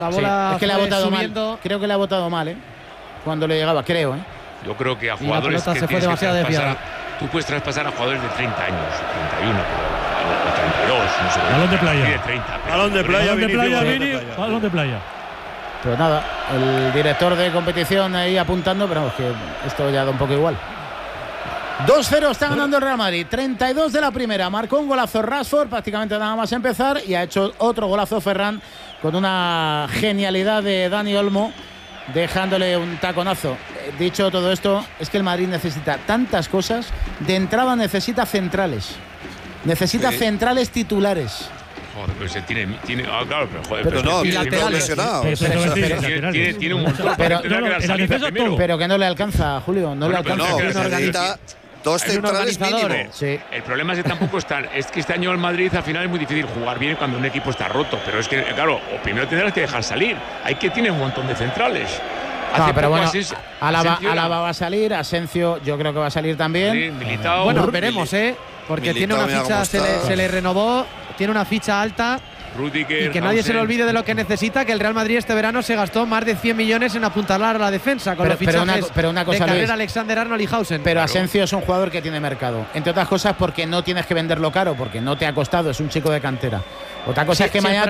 La bola es que le ha votado subiendo. mal. Creo que le ha votado mal, cuando le llegaba, creo, Yo creo que a jugadores que se fue demasiado desviada. Tú puedes traspasar a jugadores de 30 años, 31, o 32, no sé. Balón de playa. De 30, balón de playa, Vini, balón de playa. Pues nada, el director de competición ahí apuntando, pero es que esto ya da un poco igual. 2-0 está ganando el Real Madrid. 32 de la primera. Marcó un golazo Rashford prácticamente nada más empezar y ha hecho otro golazo Ferran con una genialidad de Dani Olmo, dejándole un taconazo. Dicho todo esto, es que el Madrid necesita tantas cosas. De entrada necesita centrales. Necesita centrales titulares. Joder, pero se tiene claro, pero joder, pero no, y laterales. Tiene un montón. Pero que no le alcanza, Julio, no le alcanza. No, necesita dos centrales mínimo. Sí. El problema es que tampoco están. Es que este año el Madrid al final es muy difícil jugar bien cuando un equipo está roto. Pero es que, claro, primero tendrás que dejar salir. Hay que tiene un montón de centrales. Pero bueno, Alaba va a salir, Asensio yo creo que va a salir también. Militao, bueno, veremos, porque tiene una ficha, se le renovó, tiene una ficha alta. Rudiger, y que nadie se le olvide de lo que necesita, que el Real Madrid este verano se gastó más de 100 millones en apuntalar a la defensa con los fichajes pero una cosa, de Carrera, Luis, Alexander Arnold y Hausen. Pero Asensio es un jugador que tiene mercado, entre otras cosas porque no tienes que venderlo caro, porque no te ha costado, es un chico de cantera. Otra cosa es que mañana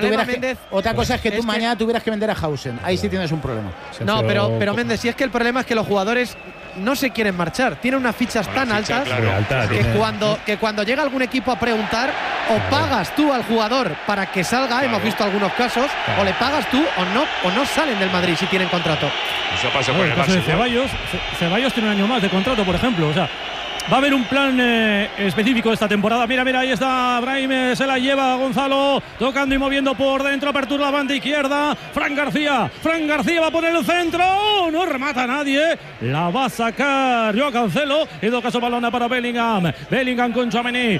mañana tuvieras que vender a Hausen. Ahí sí tienes un problema. No, pero Méndez, si es que el problema es que los jugadores no se quieren marchar. Tienen unas fichas tan altas que cuando llega algún equipo a preguntar, o pagas tú al jugador para que salga, hemos visto algunos casos, o le pagas tú o no salen del Madrid si tienen contrato. Eso pasa con el caso de Ceballos. Ceballos tiene un año más de contrato, por ejemplo. O sea, va a haber un plan específico esta temporada. Mira, ahí está Brahim, se la lleva Gonzalo, tocando y moviendo por dentro, apertura la banda izquierda. Fran García va a poner el centro, no remata nadie, la va a sacar Joao Cancelo. En todo caso, balona para Bellingham con Tchouaméni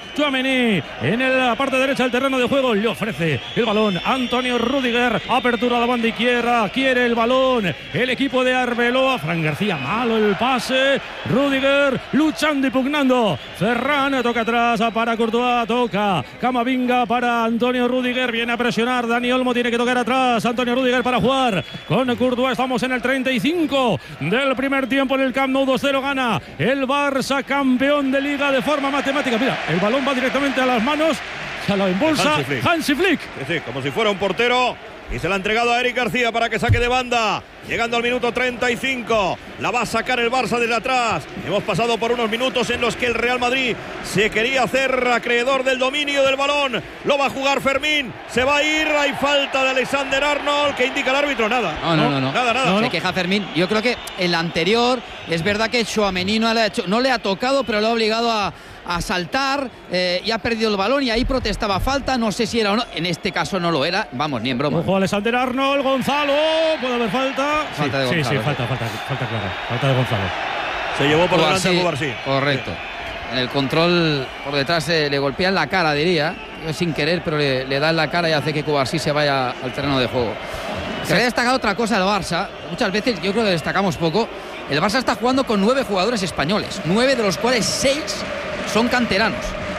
en la parte derecha del terreno de juego, le ofrece el balón Antonio Rudiger, apertura a la banda izquierda, quiere el balón el equipo de Arbeloa. Fran García, malo el pase, Rudiger luchando y pugnando. Ferran toca atrás para Courtois, toca Camavinga para Antonio Rudiger, viene a presionar Dani Olmo, tiene que tocar atrás Antonio Rudiger para jugar con Courtois. Estamos en el 35 del primer tiempo en el Camp Nou. 2-0 gana el Barça, campeón de Liga de forma matemática. Mira, el balón va directamente a las manos, se lo embolsa Hansi Flick. Sí, como si fuera un portero. Y se la ha entregado a Eric García para que saque de banda. Llegando al minuto 35. La va a sacar el Barça desde atrás. Hemos pasado por unos minutos en los que el Real Madrid se quería hacer acreedor del dominio del balón. Lo va a jugar Fermín. Se va a ir. Hay falta de Alexander Arnold. ¿Qué indica el árbitro? Nada. No. Nada. Se queja Fermín. Yo creo que el anterior es verdad que Tchouaméni no le ha tocado, pero lo ha obligado a saltar y ha perdido el balón y ahí protestaba falta, no sé si era o no, en este caso no lo era, vamos, ni en broma. Ojo, Alexander Arnold, Gonzalo, puede haber falta. Falta de Gonzalo. Sí, falta clara, falta de Gonzalo. Se llevó por delante a Cubarsí. Correcto. En el control por detrás le golpea en la cara, diría, sin querer, pero le da en la cara y hace que Cubarsí se vaya al terreno de juego. Se había destacado otra cosa del Barça, muchas veces yo creo que destacamos poco. El Barça está jugando con 9 jugadores españoles, 9 de los cuales 6 son canteranos.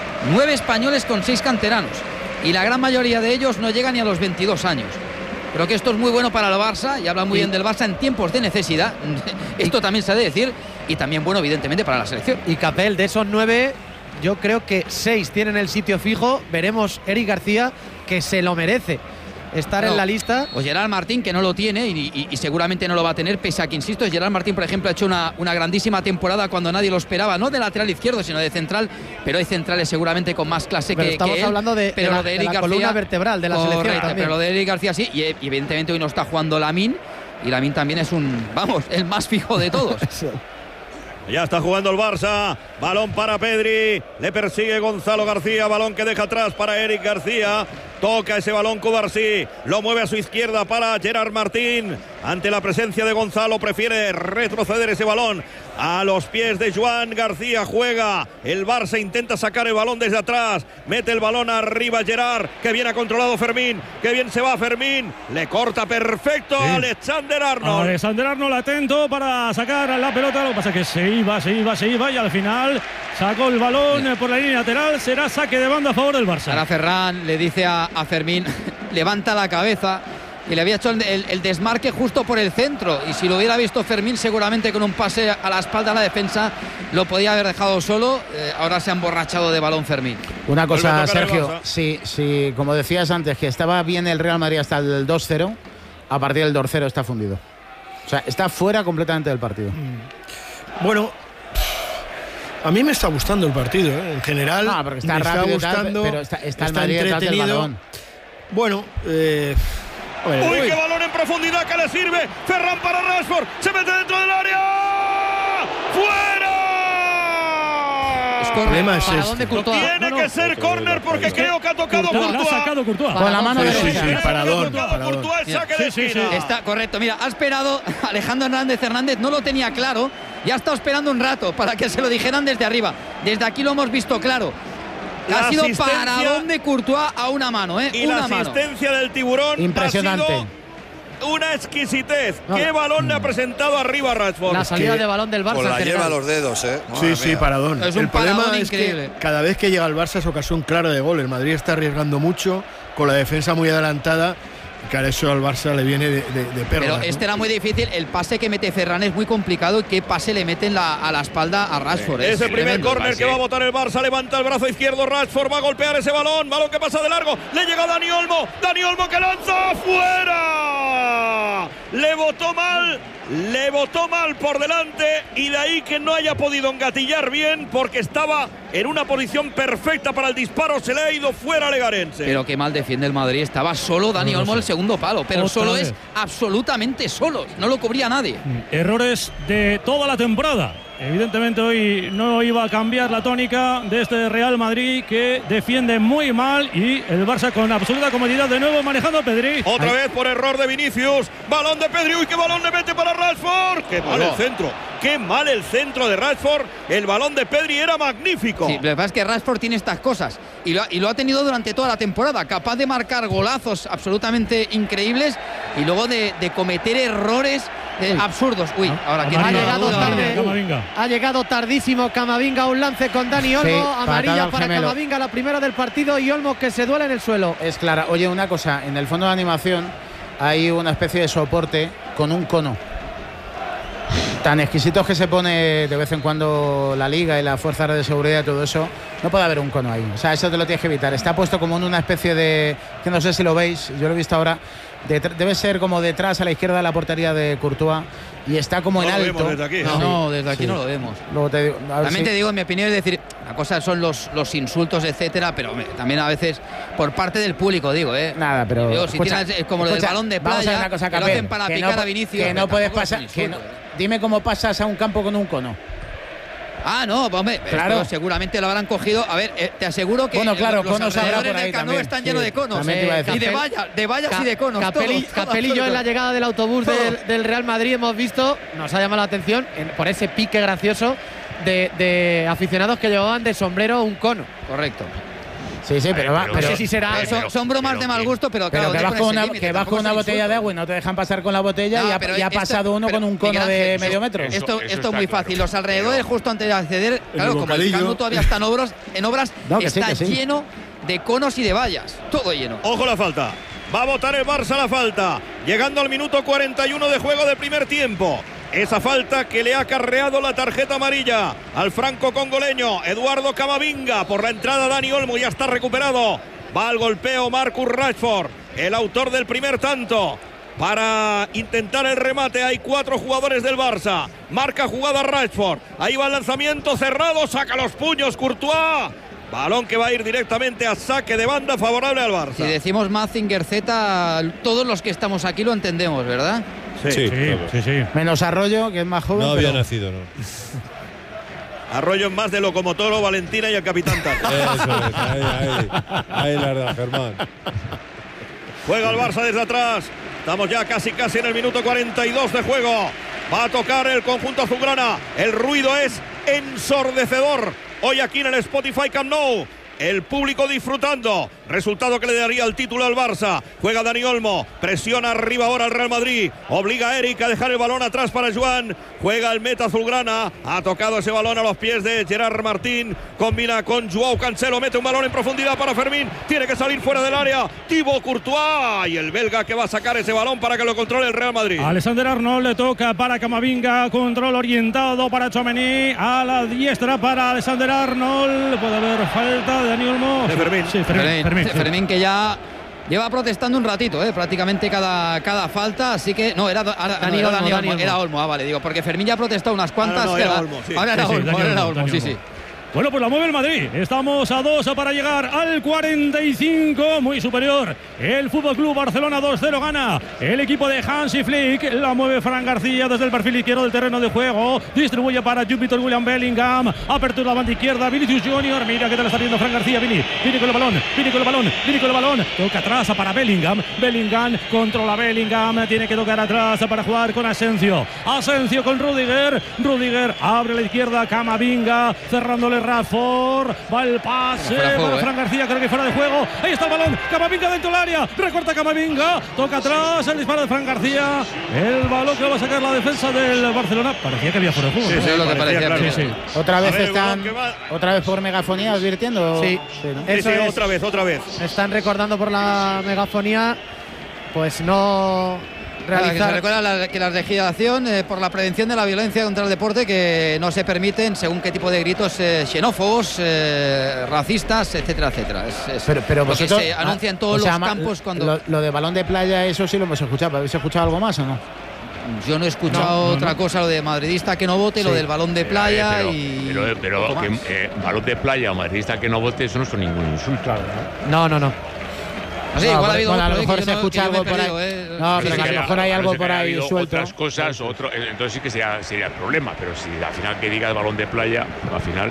9 españoles con 6 canteranos. Y la gran mayoría de ellos no llegan ni a los 22 años. Creo que esto es muy bueno para el Barça y habla muy bien del Barça en tiempos de necesidad. Esto también se ha de decir. Y también bueno, evidentemente, para la selección. Y Capel, de esos 9, yo creo que 6 tienen el sitio fijo. Veremos Eric García, que se lo merece estar en la lista. O Gerard Martín, que no lo tiene y seguramente no lo va a tener, pese a que, insisto, Gerard Martín, por ejemplo, ha hecho una grandísima temporada cuando nadie lo esperaba, no de lateral izquierdo, sino de central, pero hay centrales seguramente con más clase pero que estamos él. hablando de Eric la García, columna vertebral de la selección también. Pero lo de Eric García sí, y evidentemente hoy no está jugando Lamine, y Lamine también es el más fijo de todos. Ya está jugando el Barça. Balón para Pedri. Le persigue Gonzalo García. Balón que deja atrás para Eric García. Toca ese balón Cubarsí. Lo mueve a su izquierda para Gerard Martín. Ante la presencia de Gonzalo prefiere retroceder ese balón a los pies de Joan García. Juega. El Barça intenta sacar el balón desde atrás. Mete el balón arriba Gerard. Que bien ha controlado Fermín. Que bien se va Fermín. Le corta perfecto a Alexander Arnold. Alexander Arnold atento para sacar la pelota. Lo que pasa es que se iba y al final sacó el balón por la línea lateral. Será saque de banda a favor del Barça. Ahora Ferran le dice a Fermín, levanta la cabeza. y le había hecho el desmarque justo por el centro, y si lo hubiera visto Fermín seguramente con un pase a la espalda a la defensa lo podía haber dejado solo. Ahora se ha emborrachado de balón Fermín. Una cosa, Sergio, si como decías antes que estaba bien el Real Madrid hasta el 2-0, a partir del 2-0 está fundido. O sea, está fuera completamente del partido. Bueno, a mí me está gustando el partido, en general. Porque está me rápido, está gustando, pero está el Madrid entretenido. Bueno, ¡Uy, qué balón en profundidad que le sirve! Ferran para Rashford, se mete dentro del área. ¡Fuera! Tiene que ser córner porque creo que ha tocado Courtois. Con la mano derecha. Sí, paradón. Courtois, saque de esquina. Está correcto. Mira, ha esperado Alejandro Hernández, no lo tenía claro. Ya ha estado esperando un rato para que se lo dijeran desde arriba. Desde aquí lo hemos visto claro. Ha sido paradón de Courtois a una mano, Y la asistencia del tiburón impresionante. Ha sido una exquisitez. ¿Qué balón le ha presentado arriba Rashford? La salida de balón del Barça. Pues la lleva a los dedos, Sí, paradón. Es un problema es increíble. que cada vez que llega el Barça es ocasión clara de gol. El Madrid está arriesgando mucho, con la defensa muy adelantada. Claro, eso al Barça le viene de perlas. Pero era muy difícil. El pase que mete Ferran es muy complicado. ¿Y qué pase le meten a la espalda a Rashford? Es el primer córner que va a botar el Barça. Levanta el brazo izquierdo Rashford. Va a golpear ese balón. Balón que pasa de largo. Le llega Dani Olmo. Dani Olmo que lanza. ¡Fuera! Le botó mal por delante. Y de ahí que no haya podido engatillar bien porque estaba en una posición perfecta para el disparo. Se le ha ido fuera al Legarense. Pero qué mal defiende el Madrid. Estaba solo Dani Olmo en el segundo palo. Pero solo es absolutamente solo. No lo cubría nadie. Errores de toda la temporada. Evidentemente hoy no iba a cambiar la tónica de este Real Madrid que defiende muy mal, y el Barça con absoluta comodidad de nuevo manejando a Pedri. Otra vez por error de Vinicius. Balón de Pedri. ¡Uy, qué balón le mete para Rashford! ¡Qué mal el centro! ¡Qué mal el centro de Rashford! El balón de Pedri era magnífico. Sí, lo que pasa es que Rashford tiene estas cosas y lo ha tenido durante toda la temporada, capaz de marcar golazos absolutamente increíbles y luego de cometer errores absurdos. Ahora que ha llegado tardísimo Camavinga, un lance con Dani Olmo, amarilla para Camavinga, la primera del partido, y Olmo que se duele en el suelo. Es clara. Oye, una cosa, en el fondo de animación hay una especie de soporte con un cono. Tan exquisitos que se pone de vez en cuando la Liga y las fuerzas de seguridad y todo eso, no puede haber un cono ahí. O sea, eso te lo tienes que evitar. Está puesto como en una especie de, que no sé si lo veis, yo lo he visto ahora, debe ser como detrás a la izquierda de la portería de Courtois, y está como en alto. Desde aquí no lo vemos. Luego te digo, también te digo, en mi opinión, es decir, la cosa son los insultos, etcétera, pero también a veces por parte del público, Nada, pero digo, si tienes como lo del balón de playa, una cosa, que lo hacen para picar a Vinicius. Que no puedes pasar. Dime cómo pasas a un campo con un cono. No, hombre, claro. Seguramente lo habrán cogido. A ver, te aseguro que los conos alrededores del Camp Nou están llenos de conos. Y de vallas y de conos. Capelli y yo en la llegada del autobús del Real Madrid hemos visto, nos ha llamado la atención por ese pique gracioso de aficionados que llevaban de sombrero un cono. Correcto. Sí, pero no sé si será. Son bromas de mal gusto, pero claro. Que vas con una botella de agua y no te dejan pasar con la botella, y ha pasado uno con un cono de medio metro. Esto es muy fácil. Los alrededores, justo antes de acceder, claro, como el Camp Nou todavía está en obras, está lleno de conos y de vallas. Todo lleno. Ojo la falta. Va a botar el Barça la falta. Llegando al minuto 41 de juego del primer tiempo. Esa falta que le ha acarreado la tarjeta amarilla al franco-congoleño Eduardo Camavinga. Por la entrada Dani Olmo, ya está recuperado. Va al golpeo Marcus Rashford, el autor del primer tanto. Para intentar el remate hay 4 jugadores del Barça. Marca jugada Rashford. Ahí va el lanzamiento cerrado, saca los puños Courtois. Balón que va a ir directamente a saque de banda favorable al Barça. Si decimos Mazinger Z, todos los que estamos aquí lo entendemos, ¿verdad? Sí. Menos Arroyo, que es más joven. No había nacido, ¿no? Arroyo es más de Locomotoro, Valentina y el Capitán Tata. Eso es, ahí la verdad, Germán. Juega el Barça desde atrás. Estamos ya casi en el minuto 42 de juego. Va a tocar el conjunto azulgrana. El ruido es ensordecedor. Hoy aquí en el Spotify Camp Nou. el público disfrutando. Resultado que le daría el título al Barça. Juega Dani Olmo, presiona arriba ahora el Real Madrid, obliga a Eric a dejar el balón atrás para Joan. Juega el meta azulgrana, ha tocado ese balón a los pies de Gerard Martín, combina con Joao Cancelo, mete un balón en profundidad para Fermín, tiene que salir fuera del área Thibaut Courtois, y el belga que va a sacar ese balón para que lo controle el Real Madrid. Alexander-Arnold le toca para Camavinga, control orientado para Tchouaméni, a la diestra para Alexander-Arnold, puede haber falta de Dani Olmo. De Fermín. Sí, Fermín que ya lleva protestando un ratito, prácticamente cada falta, así que no, era Olmo, vale, digo, porque Fermín ya ha protestado unas cuantas. Era Olmo, sí. Ahora era Olmo, sí. Bueno, pues la mueve el Madrid. Estamos a 2 para llegar al 45. Muy superior. El FC Barcelona 2-0 gana. El equipo de Hansi Flick. La mueve Fran García desde el perfil izquierdo del terreno de juego. Distribuye para Jude William Bellingham. Apertura la banda izquierda. Vinicius Junior. Mira que te la está viendo Fran García. Viene con el balón. Toca atrás para Bellingham. Bellingham controla Bellingham. Tiene que tocar atrás para jugar con Asensio. Asensio con Rudiger. Rudiger abre la izquierda. Camavinga cerrándole Rashford, va el pase para Fran García, creo que fuera de juego. Ahí está el balón, Camavinga dentro del área, recorta Camavinga, toca atrás, el disparo de Fran García, el balón que va a sacar la defensa del Barcelona. Parecía que había fuera de juego. Sí, es lo que parecía. Claro. Sí. Otra vez otra vez por megafonía advirtiendo. Sí, ¿no? eso sí, es. otra vez. Están recordando por la megafonía, pues no realizar. Que se recuerda que la legislación por la prevención de la violencia contra el deporte, que no se permiten según qué tipo de gritos xenófobos, racistas, etcétera, etcétera. Pero lo que se anuncia en todos los campos cuando... Lo de balón de playa, eso sí lo hemos escuchado. ¿Habéis escuchado algo más o no? Yo no he escuchado otra cosa, lo de madridista que no vote, lo del balón de playa pero balón de playa o madridista que no vote, eso no son ningún insulto. No. Sí, igual ha habido a lo otro, mejor se escucha algo por ahí. No, pero a lo mejor hay algo por ahí suelto. Otras cosas, entonces sí que sería el problema, pero si al final que diga el balón de playa, al final...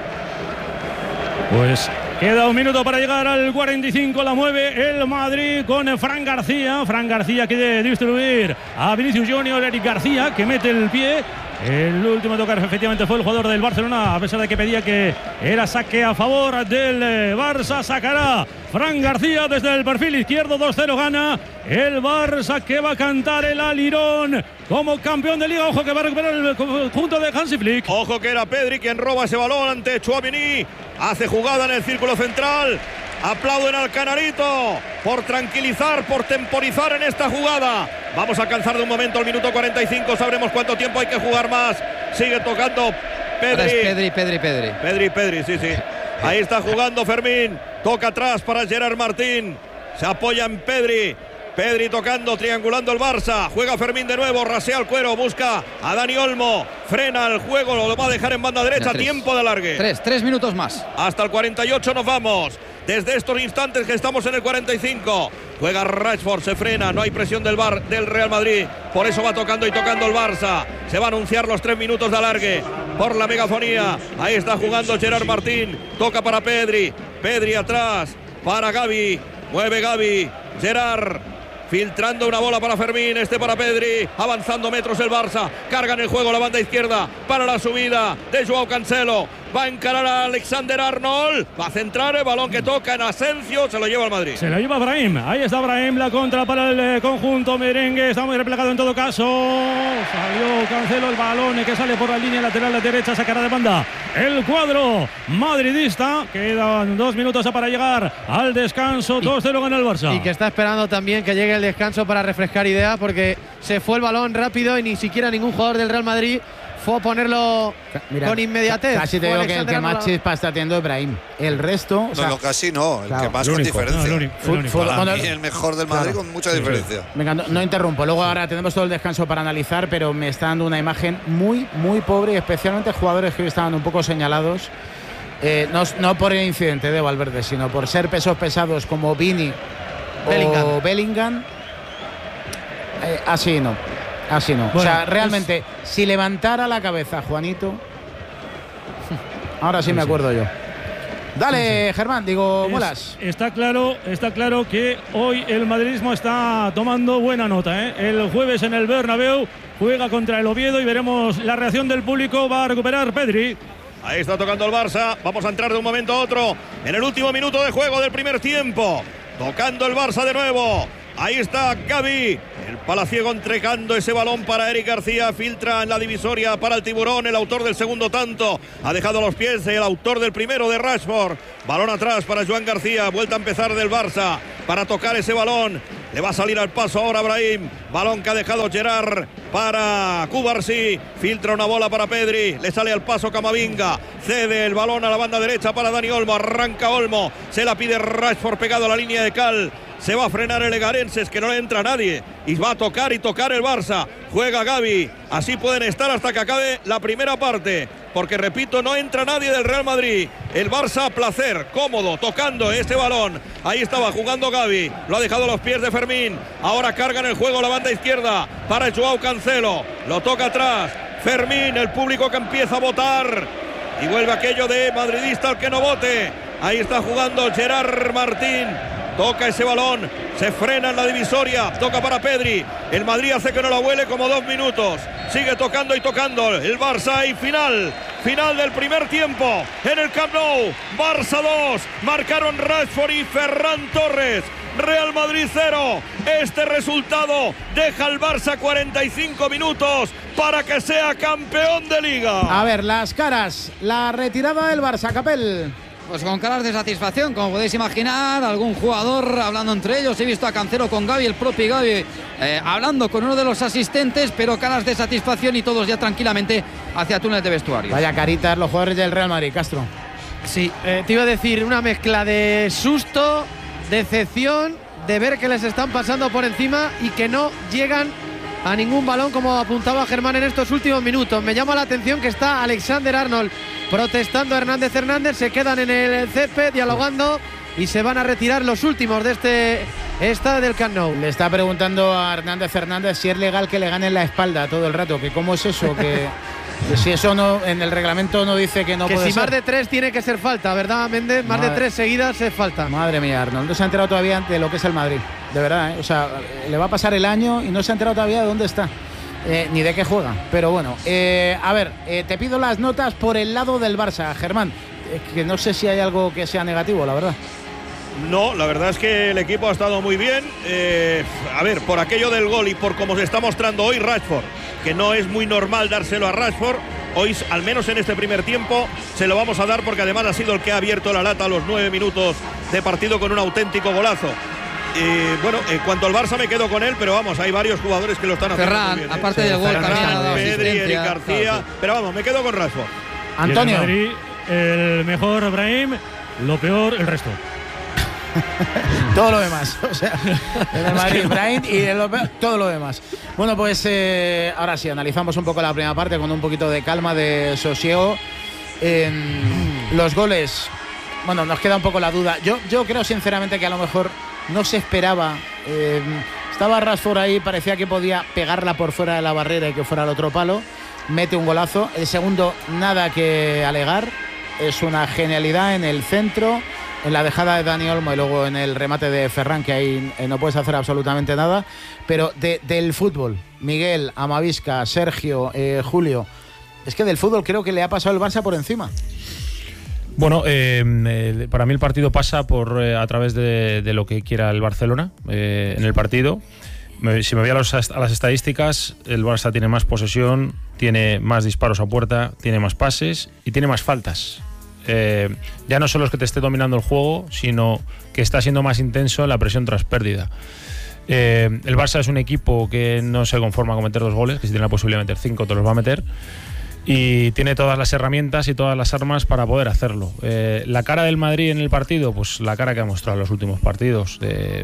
Pues queda un minuto para llegar al 45, la mueve el Madrid con Fran García. Fran García quiere distribuir a Vinicius Junior, Eric García, que mete el pie. El último a tocar efectivamente fue el jugador del Barcelona, a pesar de que pedía que era saque a favor del Barça. Sacará Fran García desde el perfil izquierdo, 2-0 gana el Barça, que va a cantar el alirón como campeón de Liga. Ojo que va a recuperar el conjunto de Hansi Flick. Ojo que era Pedri quien roba ese balón ante Tchouaméni. Hace jugada en el círculo central. Aplauden al Canarito por tranquilizar, por temporizar en esta jugada. Vamos a alcanzar de un momento al minuto 45. Sabremos cuánto tiempo hay que jugar más. Sigue tocando Pedri. Pedri, sí. Ahí está jugando Fermín. Toca atrás para Gerard Martín. Se apoya en Pedri. Pedri tocando, triangulando el Barça. Juega Fermín de nuevo, rasea el cuero, busca a Dani Olmo. Frena el juego, lo va a dejar en banda derecha. Tiempo de alargue. 3 minutos más. Hasta el 48 nos vamos. Desde estos instantes que estamos en el 45. Juega Rashford, se frena, no hay presión del Real Madrid. Por eso va tocando y tocando el Barça. Se va a anunciar los 3 minutos de alargue por la megafonía. Ahí está jugando Gerard Martín. Toca para Pedri. Pedri atrás para Gavi. Mueve Gavi. Gerard. Filtrando una bola para Fermín, para Pedri, avanzando metros el Barça, carga en el juego la banda izquierda para la subida de Joao Cancelo, va a encarar a Alexander-Arnold, va a centrar el balón que toca en Asensio, se lo lleva al Madrid. Se lo lleva Brahim, ahí está Brahim, la contra para el conjunto merengue, está muy replegado en todo caso, salió Cancelo, el balón que sale por la línea lateral derecha, sacará de banda el cuadro madridista. Quedan 2 minutos para llegar al descanso, 2-0 gana el Barça. Y que está esperando también que llegue el descanso para refrescar ideas, porque se fue el balón rápido y ni siquiera ningún jugador del Real Madrid fue a ponerlo con inmediatez. Casi te digo que el que más chispa está teniendo es Brahim. El resto... casi no, el que más con diferencia. Para mí el mejor del Madrid con mucha diferencia. Venga, no interrumpo. Luego ahora tenemos todo el descanso para analizar, pero me está dando una imagen muy, muy pobre, y especialmente jugadores que hoy estaban un poco señalados. No por el incidente de Valverde, sino por ser pesos pesados como Vini o Bellingham. Así no. Bueno, o sea, realmente, si levantara la cabeza Juanito, ahora sí me acuerdo yo. Dale, Germán, Muelas. Está claro que hoy el madridismo está tomando buena nota, ¿eh? El jueves en el Bernabéu juega contra el Oviedo y veremos la reacción del público. Va a recuperar Pedri. Ahí está tocando el Barça. Vamos a entrar de un momento a otro en el último minuto de juego del primer tiempo. Tocando el Barça de nuevo. Ahí está Gavi. El palaciego entregando ese balón para Eric García. Filtra en la divisoria para el Tiburón. El autor del segundo tanto ha dejado los pies el autor del primero de Rashford. Balón atrás para Joan García. Vuelta a empezar del Barça para tocar ese balón. Le va a salir al paso ahora Brahim. Balón que ha dejado Gerard para Cubarsí. Filtra una bola para Pedri. Le sale al paso Camavinga. Cede el balón a la banda derecha para Dani Olmo. Arranca Olmo. Se la pide Rashford pegado a la línea de cal. Se va a frenar el Egarenses, que no le entra a nadie. Y va a tocar el Barça. Juega Gavi. Así pueden estar hasta que acabe la primera parte. Porque, repito, no entra nadie del Real Madrid. El Barça a placer, cómodo, tocando este balón. Ahí estaba jugando Gavi. Lo ha dejado a los pies de Fermín. Ahora carga en el juego la banda izquierda para Joao Cancelo. Lo toca atrás. Fermín, el público que empieza a votar. Y vuelve aquello de madridista al que no vote. Ahí está jugando Gerard Martín. Toca ese balón, se frena en la divisoria, toca para Pedri. El Madrid hace que no la huele como 2 minutos. Sigue tocando y tocando el Barça y final del primer tiempo en el Camp Nou. Barça 2, marcaron Rashford y Ferran Torres. Real Madrid 0. Este resultado deja al Barça 45 minutos para que sea campeón de Liga. A ver, las caras, la retirada del Barça, Capel. Pues con caras de satisfacción, como podéis imaginar, algún jugador hablando entre ellos. He visto a Cancelo con Gavi, el propio Gavi hablando con uno de los asistentes, pero caras de satisfacción y todos ya tranquilamente hacia túnel de vestuario. Vaya caritas los jugadores del Real Madrid, Castro. Sí, te iba a decir una mezcla de susto, decepción, de ver que les están pasando por encima y que no llegan a ningún balón, como apuntaba Germán en estos últimos minutos. Me llama la atención que está Alexander Arnold protestando a Hernández. Se quedan en el césped dialogando y se van a retirar los últimos de este estadio del Camp Nou. Le está preguntando a Hernández si es legal que le ganen la espalda todo el rato, que cómo es eso, que si eso no, en el reglamento no dice que no puede ser. Que si más de 3 tiene que ser falta, ¿verdad, Méndez? Más de 3 seguidas es falta. Madre mía, Arnold no se ha enterado todavía de lo que es el Madrid, de verdad, ¿eh? O sea, le va a pasar el año y no se ha enterado todavía de dónde está. Ni de qué juega, pero bueno, a ver, te pido las notas por el lado del Barça, Germán, que no sé si hay algo que sea negativo, la verdad. No, la verdad es que el equipo ha estado muy bien. A ver, por aquello del gol y por cómo se está mostrando hoy Rashford, que no es muy normal dárselo a Rashford, hoy, al menos en este primer tiempo, se lo vamos a dar porque además ha sido el que ha abierto la lata a los 9 minutos de partido con un auténtico golazo. Bueno, en cuanto al Barça me quedo con él, pero vamos, hay varios jugadores que lo están haciendo Ferran, muy bien, aparte del gol, Pedri, Eric García, pero vamos, me quedo con Rashford. Antonio. El Madrid, el mejor Brahim, lo peor el resto. Todo lo demás, o sea, en el Madrid, Brahim y todo lo demás. Bueno, pues ahora sí, analizamos un poco la primera parte con un poquito de calma, de sosiego. Los goles, bueno, nos queda un poco la duda. Yo creo sinceramente que a lo mejor no se esperaba. Estaba Rashford ahí, parecía que podía pegarla por fuera de la barrera y que fuera al otro palo. Mete un golazo. El segundo, nada que alegar. Es una genialidad en el centro, en la dejada de Dani Olmo y luego en el remate de Ferran, que ahí no puedes hacer absolutamente nada. Pero del fútbol, Miguel, Amavisca, Sergio, Julio, es que del fútbol creo que le ha pasado el Barça por encima. Bueno, para mí el partido pasa a través de lo que quiera el Barcelona en el partido. Si me voy a las estadísticas, el Barça tiene más posesión, tiene más disparos a puerta, tiene más pases y tiene más faltas. Ya no solo es que te esté dominando el juego, sino que está siendo más intenso en la presión tras pérdida. El Barça es un equipo que no se conforma con meter 2 goles, que si tiene la posibilidad de meter 5 te los va a meter. Y tiene todas las herramientas y todas las armas para poder hacerlo. La cara del Madrid en el partido, pues la cara que ha mostrado en los últimos partidos.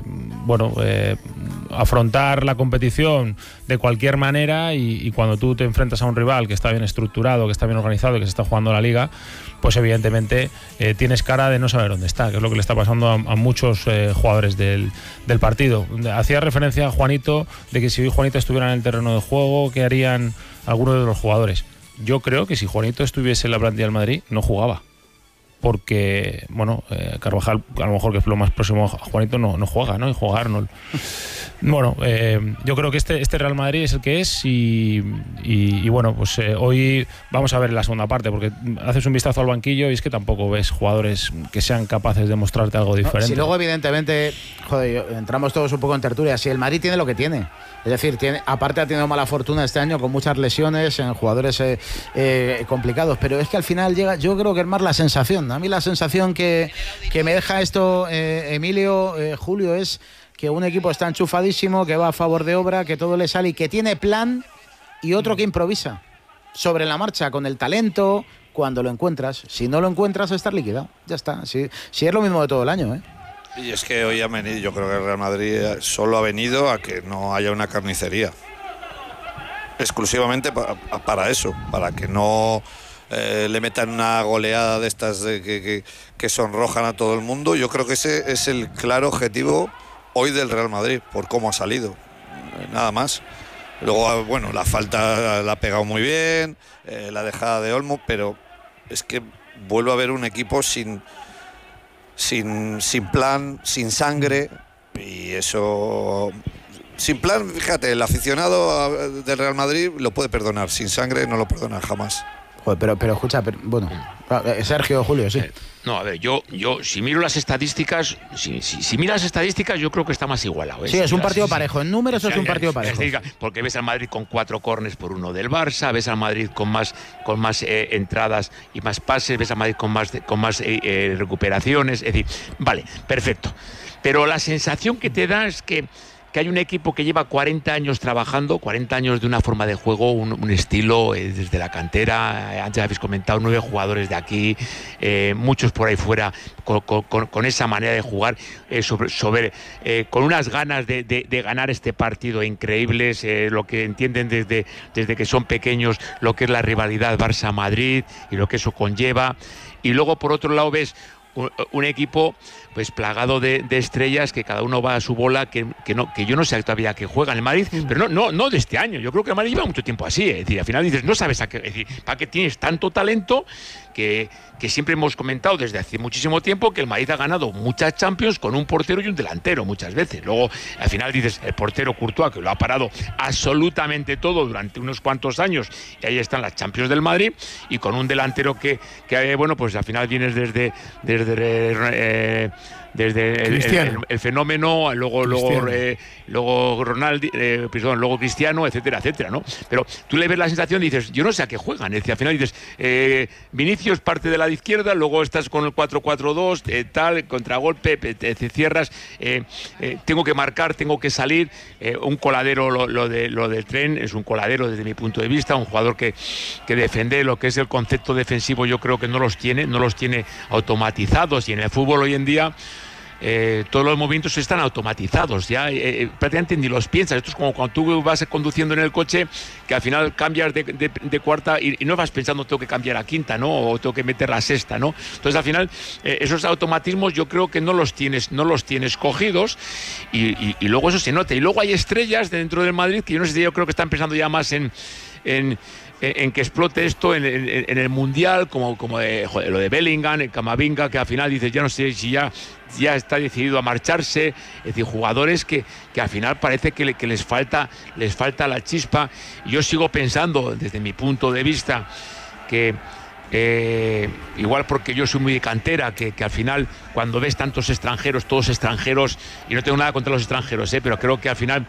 Afrontar la competición de cualquier manera y cuando tú te enfrentas a un rival que está bien estructurado, que está bien organizado y que se está jugando la Liga, pues evidentemente tienes cara de no saber dónde está, que es lo que le está pasando a muchos jugadores del partido. Hacía referencia a Juanito, de que si hoy Juanito estuviera en el terreno de juego, ¿qué harían algunos de los jugadores? Yo creo que si Juanito estuviese en la plantilla del Madrid, no jugaba. porque, bueno, Carvajal, a lo mejor que es lo más próximo a Juanito, no juega, ¿no? Y juega Arnold. Bueno, yo creo que este Real Madrid es el que es y bueno, pues hoy vamos a ver la segunda parte, porque haces un vistazo al banquillo y es que tampoco ves jugadores que sean capaces de mostrarte algo diferente. Si luego, evidentemente, entramos todos un poco en tertulia, si el Madrid tiene lo que tiene. Es decir, aparte ha tenido mala fortuna este año con muchas lesiones en jugadores complicados, pero es que al final llega, yo creo que es más la sensación. A mí la sensación que me deja esto, Emilio, Julio, es que un equipo está enchufadísimo, que va a favor de obra, que todo le sale y que tiene plan, y otro que improvisa sobre la marcha con el talento cuando lo encuentras. Si no lo encuentras, estás liquidado. Ya está. Si es lo mismo de todo el año, ¿eh? Y es que hoy ha venido, yo creo que el Real Madrid solo ha venido a que no haya una carnicería. Exclusivamente para eso, para que no le metan una goleada de estas que sonrojan a todo el mundo. Yo creo que ese es el claro objetivo hoy del Real Madrid, por cómo ha salido, nada más. Luego, bueno, la falta la ha pegado muy bien, la dejada de Olmo, pero es que vuelve a haber un equipo sin plan, sin sangre, y eso... Sin plan, fíjate, el aficionado del Real Madrid lo puede perdonar, sin sangre no lo perdona jamás. Joder, pero escucha, bueno, Sergio, Julio, sí. No, a ver, yo si miro las estadísticas, si miras las estadísticas, yo creo que está más igualado. Sí, es un partido parejo. En números es un partido parejo. Porque ves al Madrid con 4 córners por 1 del Barça, ves al Madrid con más entradas y más pases, ves al Madrid con más recuperaciones. Es decir, vale, perfecto. Pero la sensación que te da es que hay un equipo que lleva 40 años trabajando, 40 años de una forma de juego, un estilo desde la cantera. Antes habéis comentado 9 jugadores de aquí, muchos por ahí fuera con esa manera de jugar, con unas ganas de ganar este partido increíbles, lo que entienden desde que son pequeños, lo que es la rivalidad Barça-Madrid y lo que eso conlleva. Y luego por otro lado ves un equipo pues plagado de estrellas, que cada uno va a su bola, que yo no sé todavía que juegan el Madrid, pero no de este año. Yo creo que el Madrid lleva mucho tiempo así, es decir, al final dices, no sabes es decir, para qué tienes tanto talento, que siempre hemos comentado desde hace muchísimo tiempo que el Madrid ha ganado muchas Champions con un portero y un delantero muchas veces. Luego al final dices, el portero Courtois, que lo ha parado absolutamente todo durante unos cuantos años, y ahí están las Champions del Madrid, y con un delantero que bueno, pues al final vienes desde el fenómeno, luego Ronaldo, luego Cristiano, etcétera, etcétera, ¿no? Pero tú le ves la sensación y dices, yo no sé a qué juegan. Es decir, al final dices, Vinicius parte de la izquierda, luego estás con el 4-4-2, tal, contragolpe, te cierras, tengo que marcar, tengo que salir, un coladero, lo del Tren es un coladero desde mi punto de vista, un jugador que defiende lo que es el concepto defensivo. Yo creo que no los tiene automatizados, y en el fútbol hoy en día todos los movimientos están automatizados, ya prácticamente ni los piensas. Esto es como cuando tú vas conduciendo en el coche, que al final cambias de cuarta y no vas pensando tengo que cambiar a quinta, ¿no? O tengo que meter la sexta, ¿no? Entonces al final esos automatismos yo creo que no los tienes cogidos, y luego eso se nota. Y luego hay estrellas dentro del Madrid que yo creo que están pensando ya más en que explote esto en el Mundial, como lo de Bellingham, el Camavinga, que al final dices, ya no sé si ya está decidido a marcharse. Es decir, jugadores que al final parece que les falta la chispa. Y yo sigo pensando, desde mi punto de vista, que igual porque yo soy muy de cantera, que al final cuando ves tantos extranjeros, todos extranjeros, y no tengo nada contra los extranjeros, pero creo que al final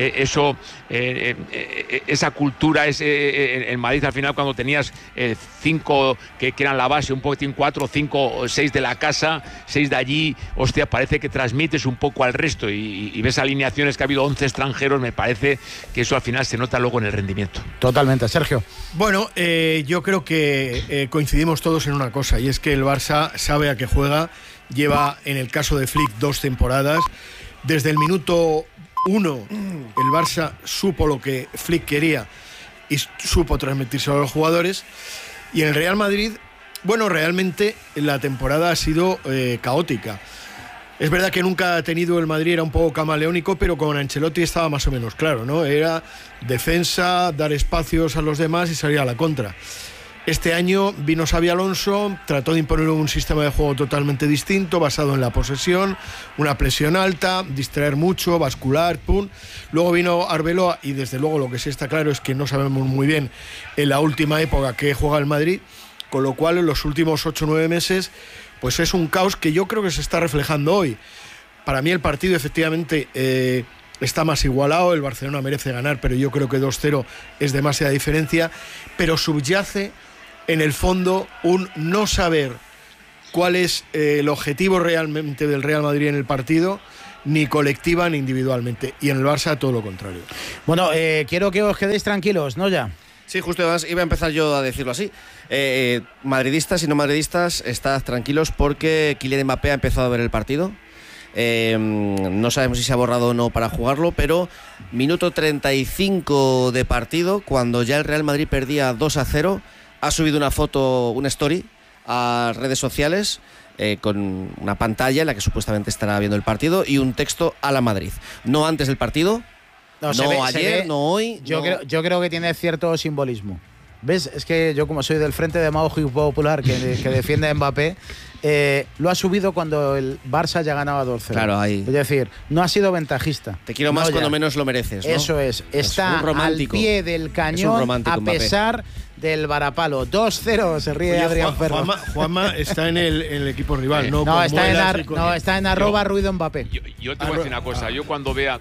esa cultura es en Madrid. Al final, cuando tenías 5 que eran la base, un poquitín 4, 5, 6 de la casa, 6 de allí, hostia, parece que transmites un poco al resto, y ves alineaciones que ha habido 11 extranjeros. Me parece que eso al final se nota luego en el rendimiento. Totalmente. Sergio. Bueno, yo creo que coincidimos todos en una cosa, y es que el Barça sabe a qué juega. Lleva, en el caso de Flick, 2 temporadas. Desde el minuto 1 el Barça supo lo que Flick quería y supo transmitírselo a los jugadores. Y en el Real Madrid, bueno, realmente la temporada ha sido caótica. Es verdad que nunca ha tenido el Madrid, era un poco camaleónico, pero con Ancelotti estaba más o menos claro, ¿no? Era defensa, dar espacios a los demás y salir a la contra. Este año vino Xabi Alonso, trató de imponer un sistema de juego totalmente distinto, basado en la posesión, una presión alta, distraer mucho, bascular, pum. Luego vino Arbeloa y desde luego lo que sí está claro es que no sabemos muy bien en la última época que juega el Madrid, con lo cual en los últimos 8 o 9 meses pues es un caos que yo creo que se está reflejando hoy. Para mí el partido efectivamente está más igualado, el Barcelona merece ganar, pero yo creo que 2-0 es demasiada diferencia, pero subyace en el fondo un no saber cuál es el objetivo realmente del Real Madrid en el partido, ni colectiva ni individualmente, y en el Barça todo lo contrario. Bueno, quiero que os quedéis tranquilos, ¿no ya? Sí, justo además iba a empezar yo a decirlo así. Madridistas y no madridistas, estad tranquilos porque Kylian Mbappé ha empezado a ver el partido. No sabemos si se ha borrado o no para jugarlo, pero minuto 35 de partido, cuando ya el Real Madrid perdía 2-0, ha subido una foto, una story a redes sociales con una pantalla en la que supuestamente estará viendo el partido y un texto a la Madrid. No antes del partido, no ayer, no hoy. Yo creo que tiene cierto simbolismo. ¿Ves? Es que yo, como soy del Frente Demagógico Popular que defiende a Mbappé, lo ha subido cuando el Barça ya ganaba 2-0. Claro, ahí. Es decir, no ha sido ventajista. Te quiero más cuando menos lo mereces, ¿no? Eso es. Está al pie del cañón a pesar del varapalo. 2-0, se ríe Adrián Ferro. Juanma está en el equipo rival, ¿no? No, está en @ruido Mbappé. Yo te voy a decir una cosa. Yo cuando vea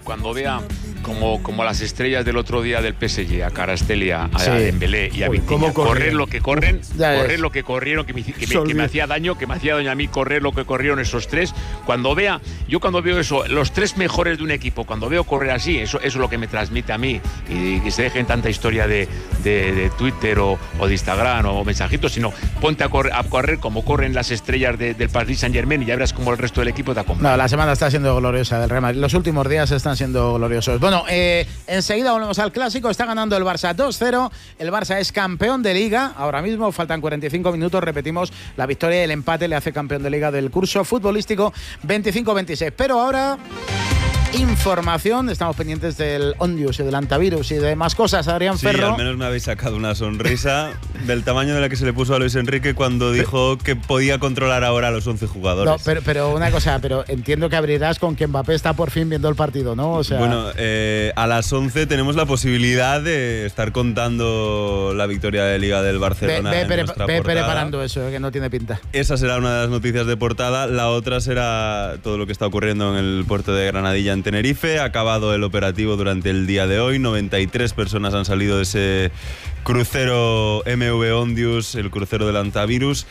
como las estrellas del otro día del PSG, a Kvaratskhelia, a Dembélé y a Vitinha, correr lo que corren, correr lo que corrieron, que me hacía daño, a mí correr lo que corrieron esos tres. Cuando veo eso, los tres mejores de un equipo, cuando veo correr así, eso es lo que me transmite a mí, y que se dejen tanta historia de Twitter o de Instagram o mensajitos, sino ponte a correr como corren las estrellas del Paris Saint-Germain y ya verás cómo el resto del equipo te acompaña. No, la semana está siendo gloriosa del Real Madrid. Los últimos días están siendo gloriosos. Bueno, enseguida volvemos al clásico. Está ganando el Barça 2-0. El Barça es campeón de Liga. Ahora mismo faltan 45 minutos. Repetimos, la victoria y el empate le hace campeón de Liga del curso futbolístico 25-26. Pero ahora, información. Estamos pendientes del Ondius y del antivirus y de más cosas. Adrián Ferro. Al menos me habéis sacado una sonrisa del tamaño de la que se le puso a Luis Enrique cuando dijo que podía controlar ahora a los 11 jugadores. No, pero una cosa, pero entiendo que abrirás con que Mbappé está por fin viendo el partido, ¿no? O sea, bueno, a las 11 tenemos la posibilidad de estar contando la victoria de Liga del Barcelona. Ve preparando eso, que no tiene pinta. Esa será una de las noticias de portada. La otra será todo lo que está ocurriendo en el puerto de Granadilla, en Tenerife. Ha acabado el operativo durante el día de hoy. 93 personas han salido de ese crucero MV Ondius, el crucero del antivirus.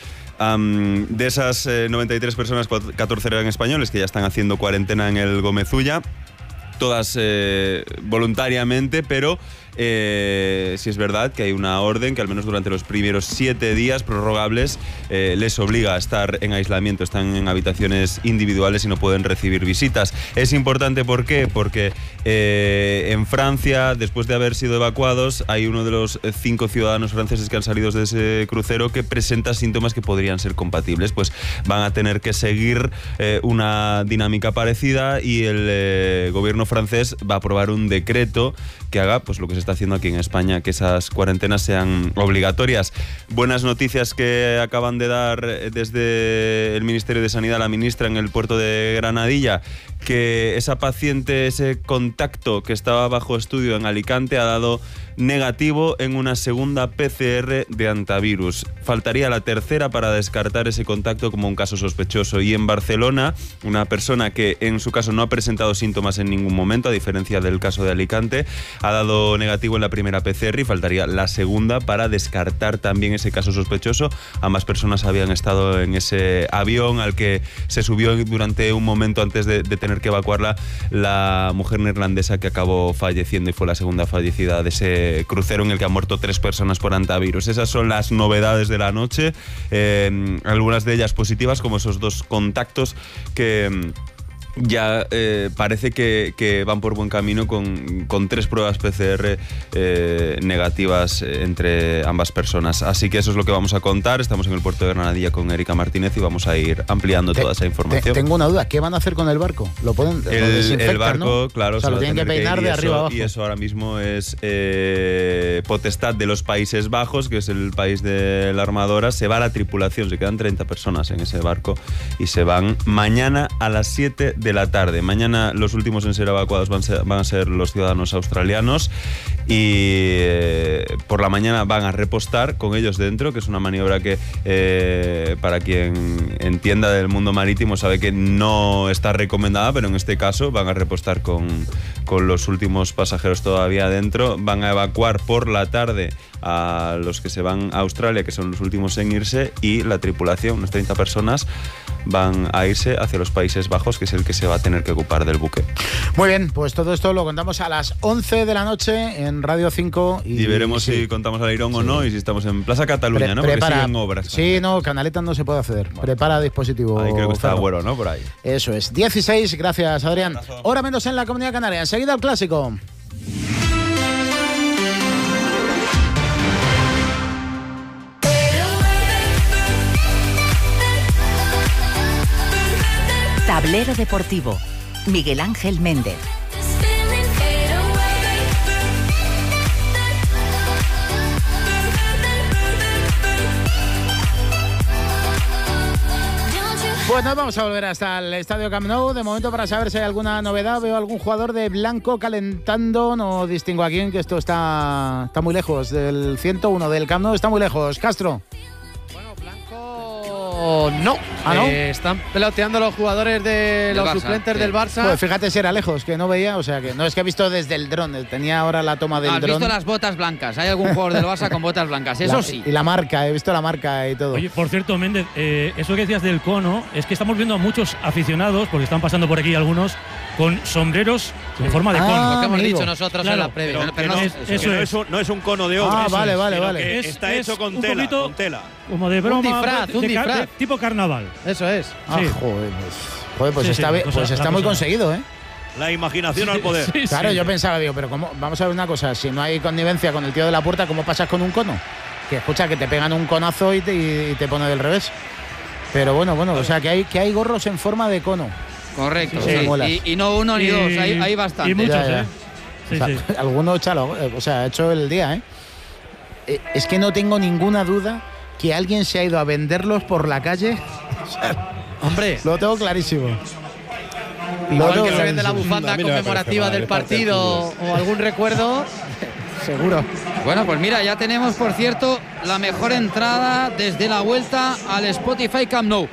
De esas 93 personas, 14 eran españoles que ya están haciendo cuarentena en el Gómez-Ulla. Todas voluntariamente, pero sí es verdad que hay una orden que al menos durante los primeros 7 días prorrogables les obliga a estar en aislamiento, están en habitaciones individuales y no pueden recibir visitas. Es importante, ¿por qué? Porque en Francia, después de haber sido evacuados, hay uno de los 5 ciudadanos franceses que han salido de ese crucero que presenta síntomas que podrían ser compatibles, pues van a tener que seguir una dinámica parecida, y el gobierno francés va a aprobar un decreto que haga pues lo que se está haciendo aquí en España, que esas cuarentenas sean obligatorias. Buenas noticias que acaban de dar desde el Ministerio de Sanidad la ministra en el puerto de Granadilla, que esa paciente, ese contacto que estaba bajo estudio en Alicante, ha dado negativo en una segunda PCR de antivirus. Faltaría la tercera para descartar ese contacto como un caso sospechoso. Y en Barcelona, una persona que en su caso no ha presentado síntomas en ningún momento, a diferencia del caso de Alicante, ha dado negativo en la primera PCR y faltaría la segunda para descartar también ese caso sospechoso. Ambas personas habían estado en ese avión al que se subió durante un momento antes de tener que evacuarla la mujer neerlandesa que acabó falleciendo y fue la segunda fallecida de ese crucero en el que han muerto 3 personas por antivirus. Esas son las novedades de la noche, algunas de ellas positivas, como esos 2 contactos que ya parece que van por buen camino con 3 pruebas PCR negativas entre ambas personas. Así que eso es lo que vamos a contar. Estamos en el puerto de Granadilla con Erika Martínez y vamos a ir ampliando toda esa información. Tengo una duda, ¿qué van a hacer con el barco? ¿Lo pueden el barco, ¿no? Claro, o sea, lo tienen que peinar de arriba abajo. Y eso ahora mismo es potestad de los Países Bajos, que es el país de la armadora. Se va la tripulación, se quedan 30 personas en ese barco y se van mañana a las 7 de la tarde. Mañana los últimos en ser evacuados van a ser los ciudadanos australianos y por la mañana van a repostar con ellos dentro, que es una maniobra que para quien entienda del mundo marítimo sabe que no está recomendada, pero en este caso van a repostar con los últimos pasajeros todavía dentro. Van a evacuar por la tarde a los que se van a Australia, que son los últimos en irse, y la tripulación, unas 30 personas, van a irse hacia los Países Bajos, que es el que se va a tener que ocupar del buque. Muy bien, pues todo esto lo contamos a las 11 de la noche en Radio 5. Y veremos si contamos al Airón o no, y si estamos en Plaza Cataluña, ¿no? Porque siguen obras. Sí, no, Canaletas no se puede acceder. Prepara dispositivo. Ahí creo que está Agüero, ¿no? Por ahí. Eso es. 16, gracias, Adrián. Hora menos en la Comunidad Canaria. Enseguida el clásico. Tablero Deportivo. Miguel Ángel Méndez. Pues nos vamos a volver hasta el Estadio Camp Nou. De momento, para saber si hay alguna novedad, veo algún jugador de blanco calentando. No distingo a quién, que esto está muy lejos del 101 del Camp Nou. Está muy lejos. Castro. No, ¿no? Están peloteando los jugadores de los Barça, suplentes del Barça. Pues fíjate si era lejos, que no veía, o sea que no es que he visto desde el dron, tenía ahora la toma del dron. Has visto las botas blancas, hay algún jugador del Barça con botas blancas, eso sí. Y la marca, he visto la marca y todo. Oye, por cierto, Méndez, eso que decías del cono, es que estamos viendo a muchos aficionados, porque están pasando por aquí algunos, con sombreros en forma de cono. Lo que hemos dicho nosotros en la previa. Pero no es un cono de obra. Vale. Está hecho con tela. Como de broma. Un disfraz. Tipo carnaval. Eso es. Sí. Pues está muy conseguido, ¿eh? La imaginación al poder. Claro, yo pensaba, pero ¿cómo? Vamos a ver una cosa, si no hay connivencia con el tío de la puerta, ¿cómo pasas con un cono? Que escucha que te pegan un conazo y te pone del revés. Pero bueno, o sea que hay gorros en forma de cono. Correcto, y no uno ni dos, hay bastante. Y muchos, Alguno ha hecho el día, ¿eh? Es que no tengo ninguna duda que alguien se ha ido a venderlos por la calle. Hombre, lo tengo clarísimo. Igual que se vende la bufanda conmemorativa del partido o algún recuerdo, seguro. Bueno, pues mira, ya tenemos, por cierto, la mejor entrada desde la vuelta al Spotify Camp Nou.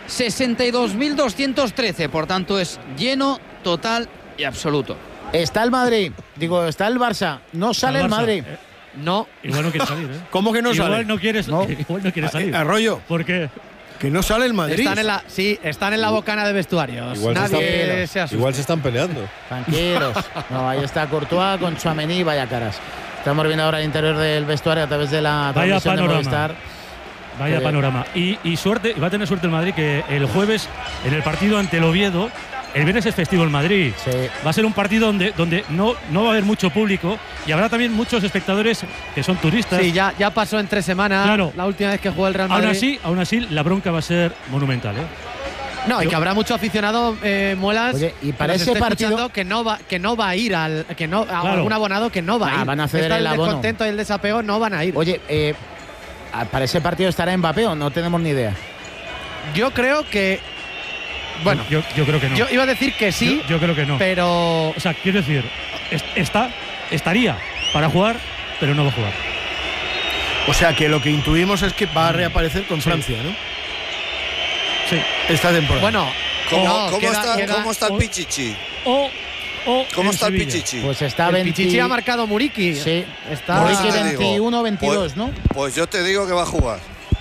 62.213, por tanto es lleno, total y absoluto. Está el Madrid, está el Barça, no sale el Madrid. No. Igual no quiere salir, ¿eh? ¿Cómo que no sale? Igual no quiere salir. Arroyo. ¿Por qué? Que no sale el Madrid. Están en la bocana de vestuarios. Igual se están peleando. Tranquilos. No, ahí está Courtois con Tchouaméni, vaya caras. Estamos viendo ahora el interior del vestuario a través de la transmisión de Movistar. Vaya panorama. Y suerte, va a tener suerte el Madrid, que el jueves, en el partido ante el Oviedo, el viernes es festivo en Madrid. Sí. Va a ser un partido donde no va a haber mucho público y habrá también muchos espectadores que son turistas. Sí, ya pasó en 3 semanas, claro. La última vez que jugó el Real Madrid. Aún así, la bronca va a ser monumental, ¿eh? No, y que habrá mucho aficionado, Muelas. Oye, y para ese partido que no va a ir algún abonado que no va a ir. Van a ceder el abono. El descontento y el desapego no van a ir. Oye, para ese partido estará Mbappé o no tenemos ni idea. Yo creo que bueno, yo creo que no. Yo iba a decir que sí. Yo creo que no. Pero o sea, quiero decir, estaría para jugar, pero no va a jugar. O sea, que lo que intuimos es que va a reaparecer con Francia, ¿no? Sí. Esta temporada. Bueno, ¿cómo está el Pichichi? ¿Cómo está el Pichichi? Pues está el Pichichi ha marcado Muriqui. Sí. Está Muriqui 21-22, ¿no? Pues yo te digo que va a jugar.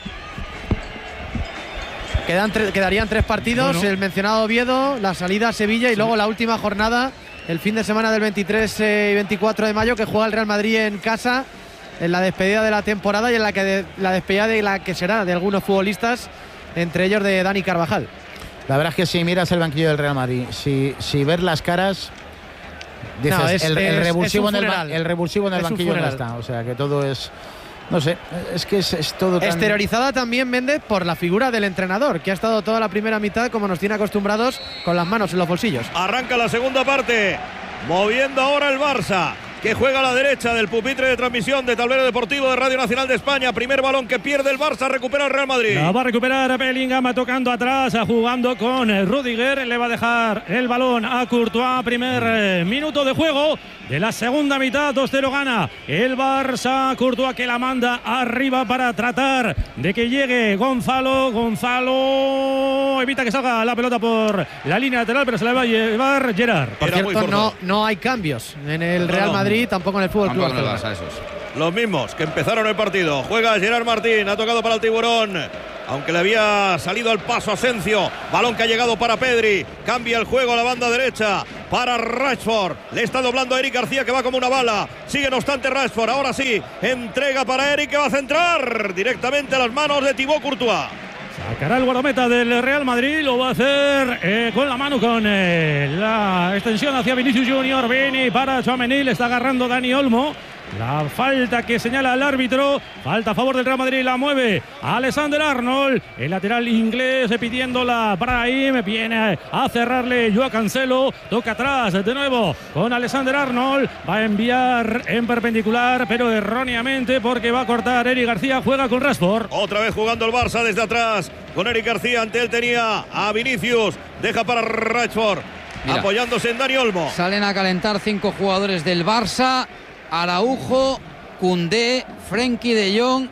Quedarían 3 partidos, el mencionado Oviedo, la salida a Sevilla y luego la última jornada, el fin de semana del 23 y 24 de mayo, que juega el Real Madrid en casa, en la despedida de la temporada y en la despedida de la que será de algunos futbolistas, entre ellos de Dani Carvajal. La verdad es que si miras el banquillo del Real Madrid, si ver las caras, dices, No, el revulsivo en el Es un banquillo no funeral. está. O sea, que todo es... No sé, es que es todo tan... Exteriorizada también, Méndez, por la figura del entrenador, que ha estado toda la primera mitad, como nos tiene acostumbrados, con las manos en los bolsillos. Arranca la segunda parte, moviendo ahora el Barça, que juega a la derecha del pupitre de transmisión de Tablero Deportivo de Radio Nacional de España. Primer balón que pierde el Barça, recupera el Real Madrid. La va a recuperar Bellingham tocando atrás, jugando con Rüdiger. Le va a dejar el balón a Courtois. Primer minuto de juego de la segunda mitad. 2-0 gana el Barça. Courtois que la manda arriba para tratar de que llegue Gonzalo. Gonzalo evita que salga la pelota por la línea lateral, pero se la va a llevar Gerard. Por cierto, no hay cambios en el Real Madrid, tampoco en el Fútbol Club Barcelona. Los mismos que empezaron el partido. Juega Gerard Martín, ha tocado para el Tiburón, aunque le había salido al paso Asensio. Balón que ha llegado para Pedri. Cambia el juego a la banda derecha para Rashford. Le está doblando a Eric García, que va como una bala. Sigue no obstante Rashford. Ahora sí, entrega para Eric, que va a centrar directamente a las manos de Thibaut Courtois. Sacará el guardameta del Real Madrid, lo va a hacer con la mano, con la extensión hacia Vinicius Junior. Vini para Tchouaméni, le está agarrando Dani Olmo. La falta que señala el árbitro, falta a favor del Real Madrid, la mueve Alexander Arnold, el lateral inglés pidiéndola Brahim, viene a cerrarle Joao Cancelo, toca atrás de nuevo con Alexander Arnold, va a enviar en perpendicular pero erróneamente porque va a cortar Eric García, juega con Rashford. Otra vez jugando el Barça desde atrás con Eric García, ante él tenía a Vinicius, deja para Rashford. Mira, apoyándose en Dani Olmo. Salen a calentar 5 jugadores del Barça: Araujo, Koundé, Frenkie de Jong,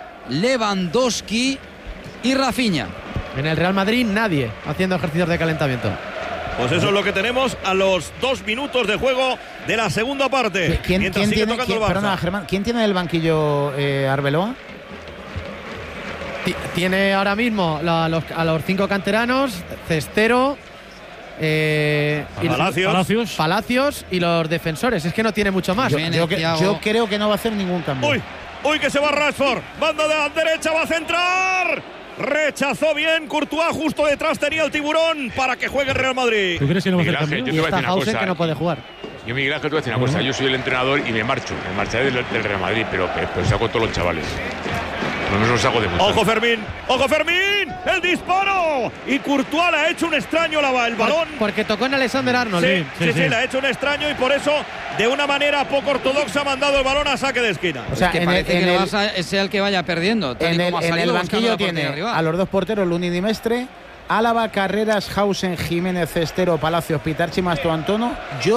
Lewandowski y Rafinha. En el Real Madrid nadie haciendo ejercicios de calentamiento. Pues eso es lo que tenemos a los 2 minutos de juego de la segunda parte. ¿Quién perdona, Germán, ¿quién tiene el banquillo Arbeloa? Tiene ahora mismo a los 5 canteranos, Cestero, Palacios y los defensores. Es que no tiene mucho más. Yo creo que no va a hacer ningún cambio. Uy, que se va Rashford. Banda de la derecha, va a centrar. Rechazó bien Courtois, justo detrás tenía el Tiburón para que juegue el Real Madrid. ¿Tú crees que no va a hacer cambio? Y está Hausen, que no puede jugar. Yo, Miguel Ángel, te voy a decir una cosa. Yo soy el entrenador y me marcharé del Real Madrid, pero saco a todos los chavales. No me los saco de montar. ¡Ojo Fermín! ¡El disparo! Y Courtois le ha hecho un extraño el balón. Porque tocó en Alexander Arnold. Sí, le ha hecho un extraño y por eso, de una manera poco ortodoxa, ha mandado el balón a saque de esquina. O sea, que parece que el Barça sea el que vaya perdiendo. En el banquillo tiene a los 2 porteros, Luni y Mestre, Álava, Carreras, Hausen, Jiménez, Cestero, Palacios, Pitarchi, Mastro, Antono.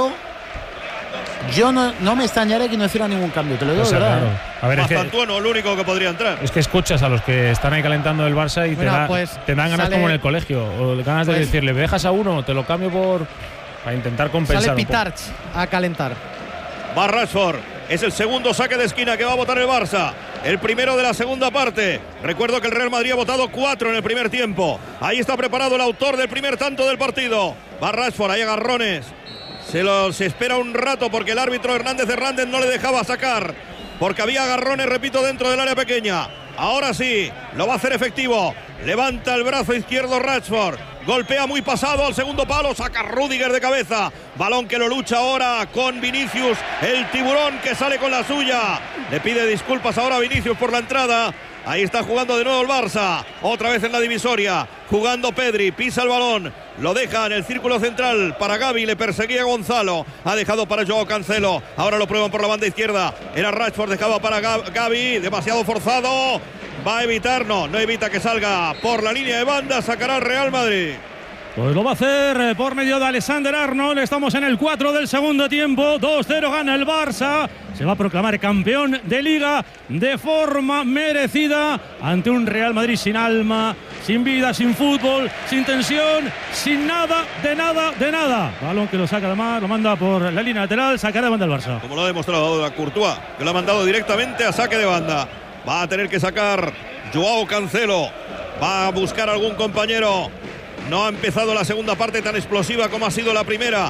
Yo no me extrañaré que no hiciera ningún cambio, te lo digo, ¿verdad? Claro. A ver, Antuano, el único que podría entrar. Es que escuchas a los que están ahí calentando el Barça y te dan ganas, como en el colegio, o ganas de decirle, ¿me dejas a uno? Te lo cambio para intentar compensar. Sale Pitarch a calentar. Va Rashford. Es el segundo saque de esquina que va a botar el Barça. El primero de la segunda parte. Recuerdo que el Real Madrid ha votado 4 en el primer tiempo. Ahí está preparado el autor del primer tanto del partido. Va Rashford, hay agarrones. Se espera un rato porque el árbitro Hernández no le dejaba sacar, porque había agarrones, repito, dentro del área pequeña. Ahora sí, lo va a hacer efectivo. Levanta el brazo izquierdo Rashford. Golpea muy pasado al segundo palo. Saca Rüdiger de cabeza. Balón que lo lucha ahora con Vinicius. El Tiburón que sale con la suya. Le pide disculpas ahora a Vinicius por la entrada. Ahí está jugando de nuevo el Barça. Otra vez en la divisoria. Jugando Pedri. Pisa el balón. Lo deja en el círculo central para Gavi. Le perseguía Gonzalo. Ha dejado para Joao Cancelo. Ahora lo prueban por la banda izquierda. Era Rashford. Dejaba para Gavi. Demasiado forzado. Va a evitar. No evita que salga por la línea de banda. Sacará el Real Madrid. Pues lo va a hacer por medio de Alexander Arnold. Estamos en el 4 del segundo tiempo. 2-0 gana el Barça. Se va a proclamar campeón de Liga de forma merecida ante un Real Madrid sin alma, sin vida, sin fútbol, sin tensión, sin nada, de nada. Balón que lo saca además, lo manda por la línea lateral, sacará de banda el Barça. Como lo ha demostrado ahora Courtois, que lo ha mandado directamente a saque de banda. Va a tener que sacar Joao Cancelo. Va a buscar algún compañero. No ha empezado la segunda parte tan explosiva como ha sido la primera.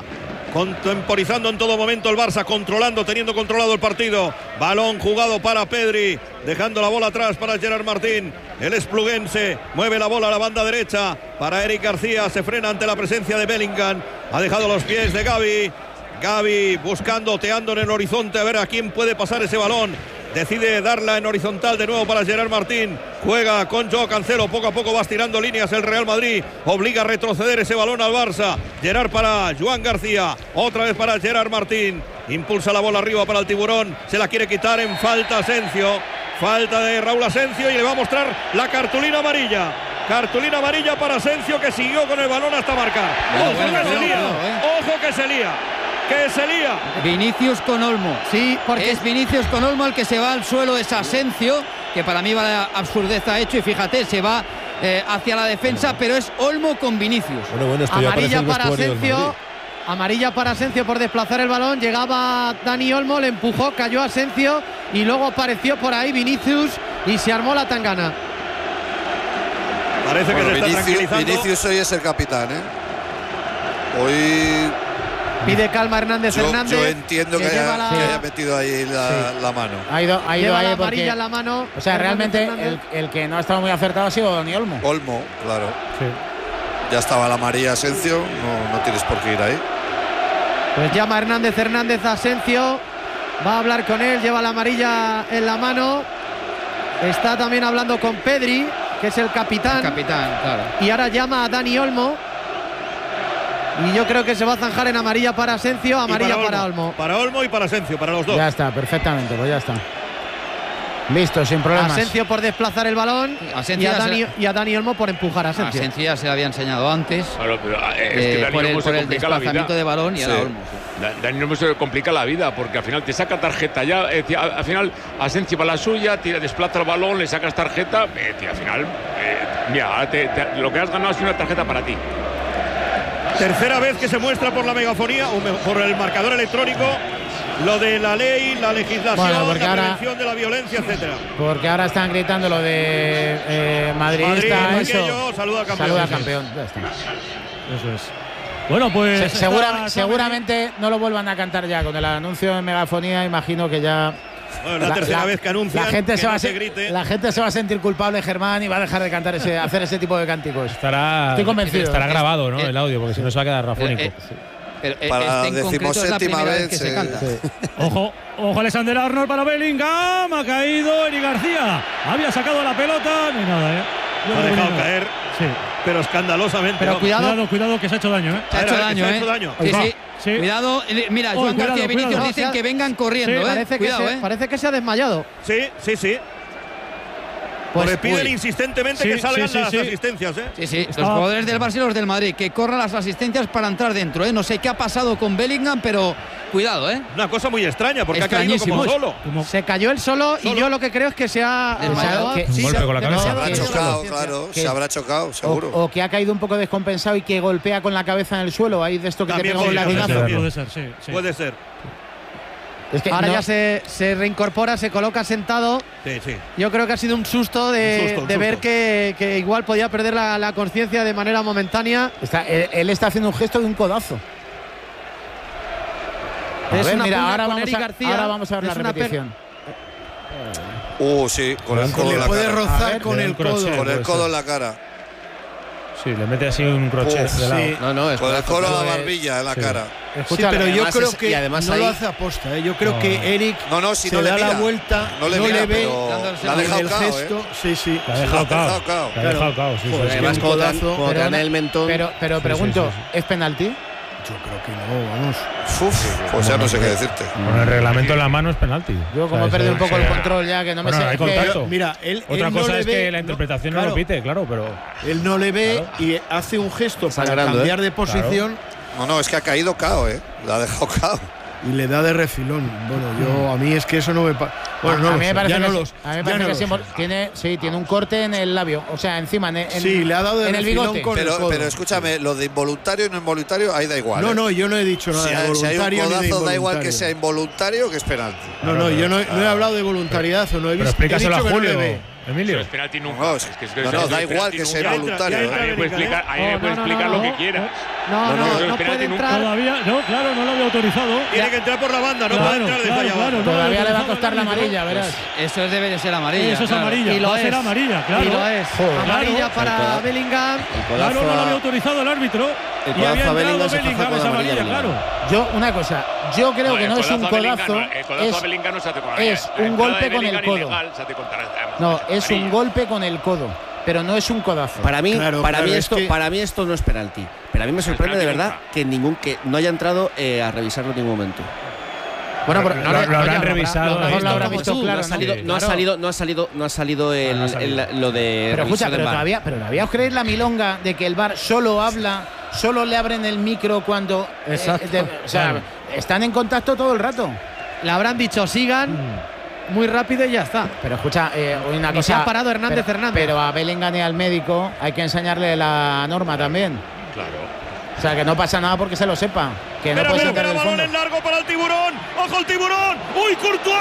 contemporizando en todo momento el Barça, teniendo controlado el partido. Balón jugado para Pedri, dejando la bola atrás para Gerard Martín. El espluguense mueve la bola a la banda derecha para Eric García, se frena ante la presencia de Bellingham, ha dejado los pies de Gavi buscando, oteando en el horizonte a ver a quién puede pasar ese balón. Decide darla en horizontal de nuevo para Gerard Martín. Juega con Joao Cancelo. Poco a poco va estirando líneas el Real Madrid. Obliga a retroceder ese balón al Barça. Gerard para Joan García. Otra vez para Gerard Martín. Impulsa la bola arriba para el Tiburón. Se la quiere quitar en falta Asensio. Falta de Raúl Asensio y le va a mostrar la cartulina amarilla. Cartulina amarilla para Asensio, que siguió con el balón hasta marcar. Ojo que se lía. Que se lía. Vinicius con Olmo. Sí, porque es Vinicius con Olmo el que se va al suelo, es Asensio, que para mí va la absurdez ha hecho, y fíjate, se va hacia la defensa, pero es Olmo con Vinicius. Bueno, esto ya amarilla para el Asensio. Amarilla para Asensio por desplazar el balón. Llegaba Dani Olmo, le empujó, cayó Asensio y luego apareció por ahí Vinicius y se armó la tangana. Parece que se está tranquilizando. Vinicius hoy es el capitán, ¿eh? Hoy pide calma Hernández. Yo entiendo que haya metido ahí la mano. Ha ido ahí la porque, amarilla en la mano. O sea, realmente el que no ha estado muy acertado ha sido Dani Olmo. Olmo, claro. Sí. Ya estaba la amarilla Asensio, no tienes por qué ir ahí. Pues llama Hernández a Asensio. Va a hablar con él, lleva la amarilla en la mano. Está también hablando con Pedri, que es el capitán. Claro. Y ahora llama a Dani Olmo. Y yo creo que se va a zanjar en amarilla para Asensio, amarilla para Olmo. Para Olmo y para Asensio, para los dos. Ya está, perfectamente, pues ya está. Listo, sin problemas. Asensio por desplazar el balón y a Dani Olmo por empujar a Asensio. Asensio ya se lo había enseñado antes. Claro, pero es que Dani Olmo por se el complica la vida. desplazamiento de balón y ahora Olmo. Dani Olmo se complica la vida porque al final te saca tarjeta ya. Al final Asensio va a la suya, desplaza el balón, le sacas tarjeta. Al final, mira, lo que has ganado es una tarjeta para ti. Tercera vez que se muestra por la megafonía o por el marcador electrónico lo de la ley, la legislación, la prevención de la violencia, etcétera. Porque ahora están gritando lo de madridista, eso. Saluda al campeón. Ya está. Eso es. Bueno, pues seguramente no lo vuelvan a cantar ya con el anuncio de megafonía. Imagino que ya. Bueno, la tercera vez que anuncian, la gente la gente se va a sentir culpable, Germán, y va a dejar de cantar hacer ese tipo de cánticos. Estoy convencido. Estará grabado, ¿no? El audio, porque si no se va a quedar rafónico. Pero para la 17ª vez que se canta. Sí. Ojo, Alexander Arnold para Bellingham. Ha caído Eric García. Había sacado la pelota. No hay nada, Lo ha dejado caer. Sí. Pero escandalosamente. Pero cuidado que se ha hecho daño, Se ha hecho daño, Sí. Cuidado, mira, Joan García y Vinicius dicen que vengan corriendo, Parece que se ha desmayado. Sí. Pues piden insistentemente que salgan las asistencias, Sí, los jugadores del Barça y los del Madrid, que corran las asistencias para entrar dentro, No sé qué ha pasado con Bellingham, pero cuidado, Una cosa muy extraña, porque ha caído como solo. Se cayó él solo y yo lo que creo es que se ha desmayado. Un golpe con la cabeza. Se habrá chocado, claro. Se habrá chocado, seguro. O que ha caído un poco descompensado y que golpea con la cabeza en el suelo. Ahí de esto que también te pegó en la guinaza. Puede ser. Es que ahora ya se reincorpora, se coloca sentado. Sí. Yo creo que ha sido un susto de ver que igual podía perder la conciencia de manera momentánea. Él está haciendo un gesto de un codazo. Ahora vamos a ver la repetición. Sí, con el codo en la cara. Le puede rozar con el codo. Con el codo en la cara. Sí, le mete así un crochet de lado. Con el codo a la barbilla en la cara. Escucha, pero yo creo que no lo hace aposta. Yo creo que Eric si se no le da mira, la vuelta, no le ve. La ha dejado el gesto. Sí. La ha dejado cao. Además, cuando te dan el mentón. Pero pregunto, ¿es penalti? Yo creo que no, vamos. Pues ya no sé qué decirte. Con el reglamento en la mano es penalti. Yo como he perdido un poco el control ya, que no me sé. Hay contacto. Mira, Otra cosa es que la interpretación no lo pite, claro, pero él no le ve y hace un gesto para cambiar de posición. No, es que ha caído cao, La ha dejado cao. Y le da de refilón. Bueno, a mí es que eso no me a mí me parece que tiene un corte en el labio, o sea, encima le ha dado de en el bigote. Pero escúchame, lo de involuntario y no involuntario, ahí da igual. No, yo no he dicho nada de voluntario. Si hay un codazo, da igual que sea involuntario que es penalti. Yo no he hablado de voluntariedad o no he visto. Pero explícaselo a Julio. Emilio. Pero es penalti nunca. No, da igual que sea involuntario. Ahí me puede explicar lo que quiera. No puede entrar. Todavía, no, claro, no lo había autorizado. Tiene que entrar por la banda, no puede entrar desde allá abajo. Todavía le va a costar la amarilla, verás. Eso debe de ser amarilla. Eso es amarilla. Y lo va a ser amarilla, claro. Y lo es. Amarilla para Bellingham. Claro, no lo había autorizado el árbitro. Y había entrado Bellingham, es amarilla, claro. Una cosa, yo creo que no es un codazo. Es un golpe con el codo. No, es un golpe con el codo, pero no es un codazo. Para mí esto no es penalti. Pero a mí me sorprende de verdad que no haya entrado a revisarlo en ningún momento. Bueno, pero lo habrán revisado. Lo habrán visto claro. No ha salido lo de. Pero escucha, pero todavía os creéis la milonga de que el VAR solo le abren el micro cuando. Exacto. Están en contacto todo el rato. Le habrán dicho sigan muy rápido y ya está. Pero escucha, una cosa. Se ha parado Hernández. Pero a Bellingham y al médico hay que enseñarle la norma también. Claro. O sea, que no pasa nada porque se lo sepa. Que no puede saltar del fondo. Balón en largo para el Tiburón. ¡Ojo el Tiburón! ¡Uy,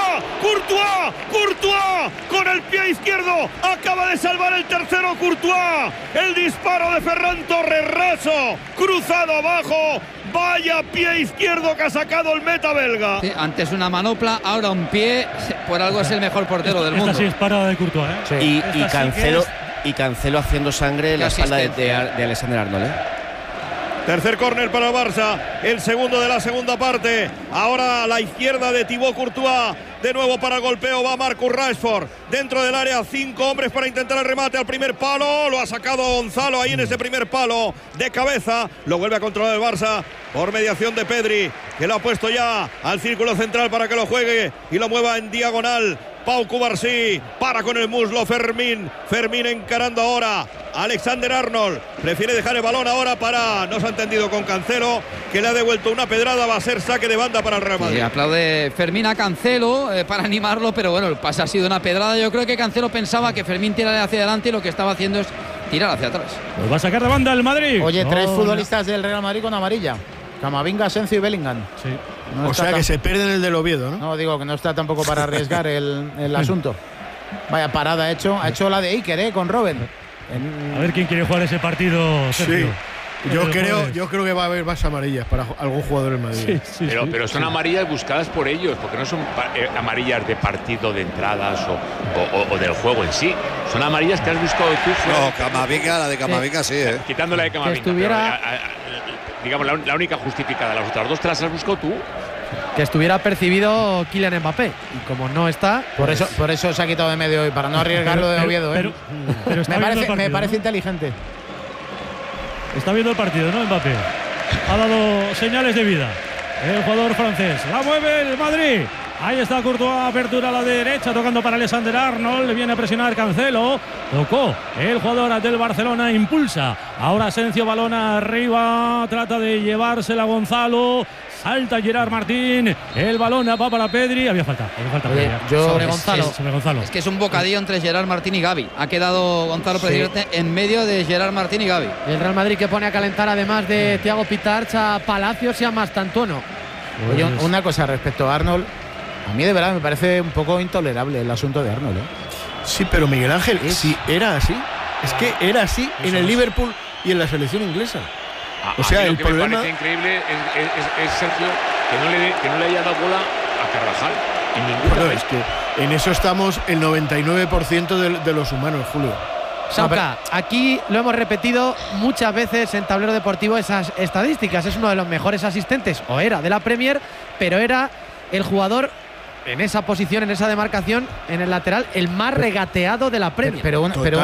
Courtois! Con el pie izquierdo. Acaba de salvar el tercero Courtois. El disparo de Ferran Torres raso. Cruzado abajo. Vaya pie izquierdo que ha sacado el meta belga. Sí, antes una manopla, ahora un pie. Por algo es el mejor portero del mundo. Esta sí es parada de Courtois, ¿eh? Sí. Y Cancelo haciendo sangre en la espalda de Alexander Arnold, Tercer córner para el Barça, el segundo de la segunda parte. Ahora a la izquierda de Thibaut Courtois. De nuevo para el golpeo va Marcus Rashford. Dentro del área, 5 hombres para intentar el remate al primer palo. Lo ha sacado Gonzalo ahí en ese primer palo de cabeza. Lo vuelve a controlar el Barça por mediación de Pedri, que lo ha puesto ya al círculo central para que lo juegue y lo mueva en diagonal. Pau Cubarsí para con el muslo Fermín encarando ahora Alexander Arnold, prefiere dejar el balón ahora para, no se ha entendido con Cancelo, que le ha devuelto una pedrada, va a ser saque de banda para el Real Madrid. Sí, aplaude Fermín a Cancelo para animarlo, pero bueno, el pase ha sido una pedrada. Yo creo que Cancelo pensaba que Fermín tirara hacia adelante y lo que estaba haciendo es tirar hacia atrás. Pues va a sacar de banda el Madrid. Oye, 3 futbolistas del Real Madrid con amarilla: Camavinga, Asensio y Bellingham. Sí. O sea que se pierden el del Oviedo, ¿no? No, digo que no está tampoco para arriesgar el asunto. Vaya parada ha hecho la de Iker, con Robben. A ver quién quiere jugar ese partido, Sergio. Sí. Yo creo que va a haber más amarillas para algún jugador del Madrid. Pero son amarillas buscadas por ellos, porque no son amarillas de partido, de entradas o del juego en sí. Son amarillas que has buscado tú. No, Camavinga, la de Camavinga sí, Quitando la de Camavinga. Que estuviera... digamos, la única justificada. Las otras dos te las has buscado tú. Que estuviera percibido Kylian Mbappé. Y como no está. Por eso se ha quitado de medio hoy, para no arriesgarlo de Oviedo. Pero me parece inteligente. Está viendo el partido, ¿no? Mbappé ha dado señales de vida. El jugador francés la mueve el Madrid. Ahí está Courtois, apertura a la derecha, tocando para Alexander Arnold. Le viene a presionar Cancelo. Tocó el jugador del Barcelona, impulsa. Ahora Asensio, balón arriba. Trata de llevársela a Gonzalo. Salta Gerard Martín. El balón va para Pedri. Había falta. Sobre Gonzalo. Sobre Gonzalo. Es que es un bocadillo entre Gerard Martín y Gavi. Ha quedado Gonzalo presidente en medio de Gerard Martín y Gavi. El Real Madrid que pone a calentar además de Thiago Pitarch a Palacios y a Mastantuono. Oye, una cosa respecto a Arnold. A mí de verdad me parece un poco intolerable el asunto de Arnold. Sí, pero Miguel Ángel, si era así. Es que era así en el Liverpool y en la selección inglesa. O sea, el problema me parece increíble es Sergio que no le haya dado bola a Carvajal en ninguna vez. Es que en eso estamos el 99% de los humanos, Julio. Sauca, aquí lo hemos repetido muchas veces en Tablero Deportivo esas estadísticas. Es uno de los mejores asistentes, o era, de la Premier, pero era el jugador en esa posición, en esa demarcación, en el lateral, el más regateado de la Premier. Pero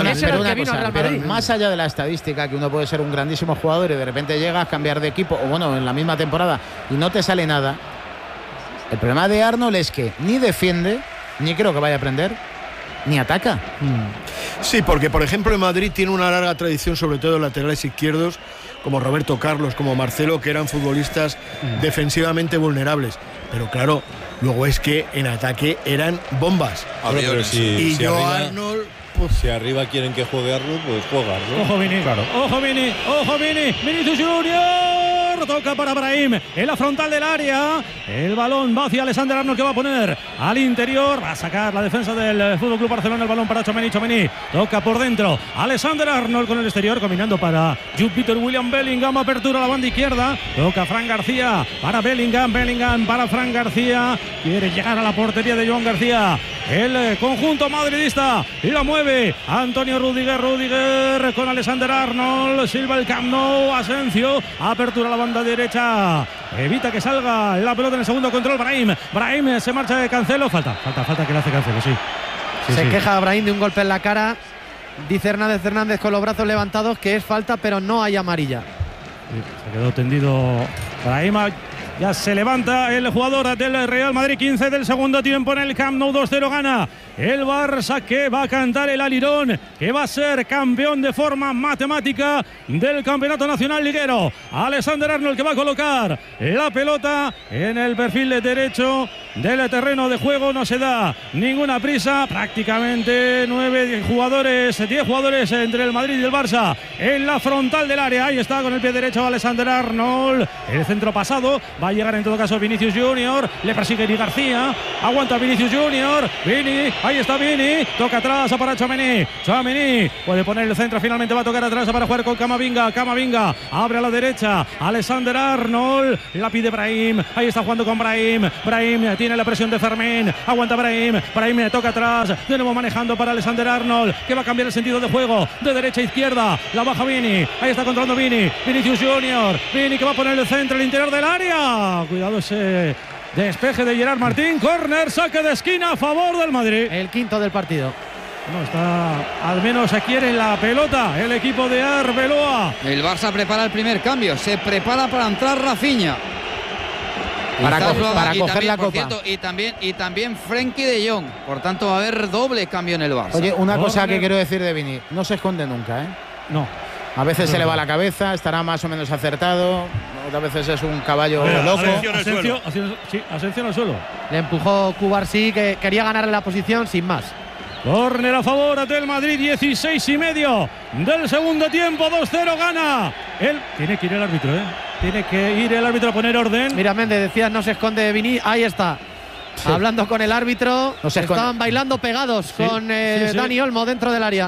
más allá de la estadística, que uno puede ser un grandísimo jugador y de repente llega a cambiar de equipo, o bueno, en la misma temporada, y no te sale nada. El problema de Arnold es que ni defiende, ni creo que vaya a aprender, ni ataca. Sí, porque por ejemplo en Madrid tiene una larga tradición, sobre todo laterales izquierdos, como Roberto Carlos, como Marcelo, que eran futbolistas defensivamente vulnerables. Pero claro, luego es que en ataque eran bombas. Y yo arriba, Arnold... Si arriba quieren que juegue Arnold, pues juega Arnold. Ojo Vini, claro. Ojo Vini, Vinicius Junior. Junior. Toca para Brahim en la frontal del área. El balón va hacia Alexander Arnold, que va a poner al interior. Va a sacar la defensa del FC Barcelona. El balón para Tchouaméni. Tchouaméni toca por dentro. Alexander Arnold con el exterior, combinando para Jude William Bellingham. Apertura a la banda izquierda. Toca Fran García para Bellingham. Bellingham para Fran García. Quiere llegar a la portería de Joan García. El conjunto madridista y la mueve Antonio Rudiger. Rudiger con Alexander Arnold. Silva el Camp Nou. Asensio. Apertura a la banda derecha. Evita que salga la pelota en el segundo control. Brahim se marcha de Cancelo. Falta que le hace Cancelo, sí. Se queja Brahim de un golpe en la cara. Dice Hernández con los brazos levantados que es falta, pero no hay amarilla. Sí, se quedó tendido Brahim. Ya se levanta el jugador del Real Madrid. 15 del segundo tiempo en el Camp Nou. 2-0 gana el Barça, que va a cantar el alirón, que va a ser campeón de forma matemática del Campeonato Nacional Liguero. Alexander Arnold, que va a colocar la pelota en el perfil derecho del terreno de juego. No se da ninguna prisa. Prácticamente 10 jugadores entre el Madrid y el Barça en la frontal del área. Ahí está con el pie derecho Alexander Arnold. El centro pasado. Va a llegar en todo caso Vinicius Junior. Le persigue Eri García. Aguanta Vinicius Junior. Vini. Ahí está Vini. Toca atrás para Tchouaméni. Tchouaméni puede poner el centro. Finalmente va a tocar atrás para jugar con Camavinga. Camavinga abre a la derecha. Alexander Arnold. La pide Brahim. Ahí está jugando con Brahim. Brahim tiene la presión de Fermín. Aguanta Brahim. Brahim toca atrás. De nuevo manejando para Alexander Arnold, que va a cambiar el sentido de juego. De derecha a izquierda. La baja Vini. Ahí está controlando Vini. Vinicius Junior. Vini, que va a poner el centro al interior del área. Cuidado ese despeje de Gerard Martín. Córner, saque de esquina a favor del Madrid. El quinto del partido. No está, al menos quiere la pelota el equipo de Arbeloa. El Barça prepara el primer cambio. Se prepara para entrar Rafinha. Para coger la copa. Cierto, y también Frenkie de Jong. Por tanto, va a haber doble cambio en el Barça. Oye, una cosa que quiero decir de Vini. No se esconde nunca, ¿eh? No. A veces se le va la cabeza, estará más o menos acertado. Otras veces es un caballo loco. Asensio al suelo. Le empujó Cubarsí, que quería ganarle la posición sin más. Córner a favor del Madrid. 16,5 del segundo tiempo. 2-0 gana. Tiene que ir el árbitro, ¿eh? Tiene que ir el árbitro a poner orden. Mira, Méndez, decías no se esconde Vini. Ahí está. Sí. Hablando con el árbitro. No estaban bailando pegados con Dani Olmo dentro del área.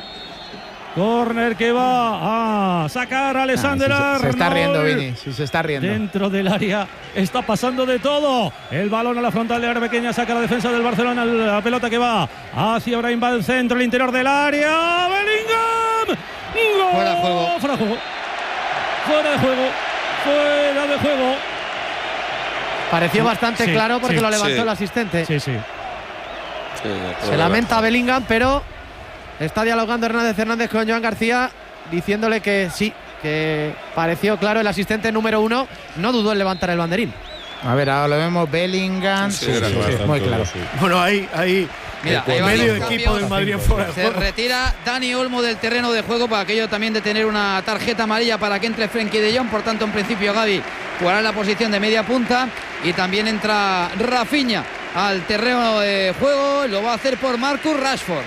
Córner que va a sacar a Alexander Arnold. Se está riendo Vini, se está riendo. Dentro del área está pasando de todo. El balón a la frontal de área pequeña, saca la defensa del Barcelona. La pelota que va hacia Brahim, va al centro, el interior del área. Bellingham. ¡Gol! Fuera de juego. Fuera de juego. Pareció bastante claro porque lo levantó el asistente. Sí. Se lamenta Bellingham, pero está dialogando Hernández con Joan García, diciéndole que sí, que pareció claro. El asistente número 1 no dudó en levantar el banderín. A ver, ahora lo vemos. Bellingham. Muy claro. Bueno, ahí mira, medio equipo del Madrid fuera. Se retira Dani Olmo del terreno de juego, para aquello también de tener una tarjeta amarilla para que entre Frenkie de Jong. Por tanto, en principio Gavi jugará en la posición de media punta, y también entra Rafinha al terreno de juego. Lo va a hacer por Marcus Rashford.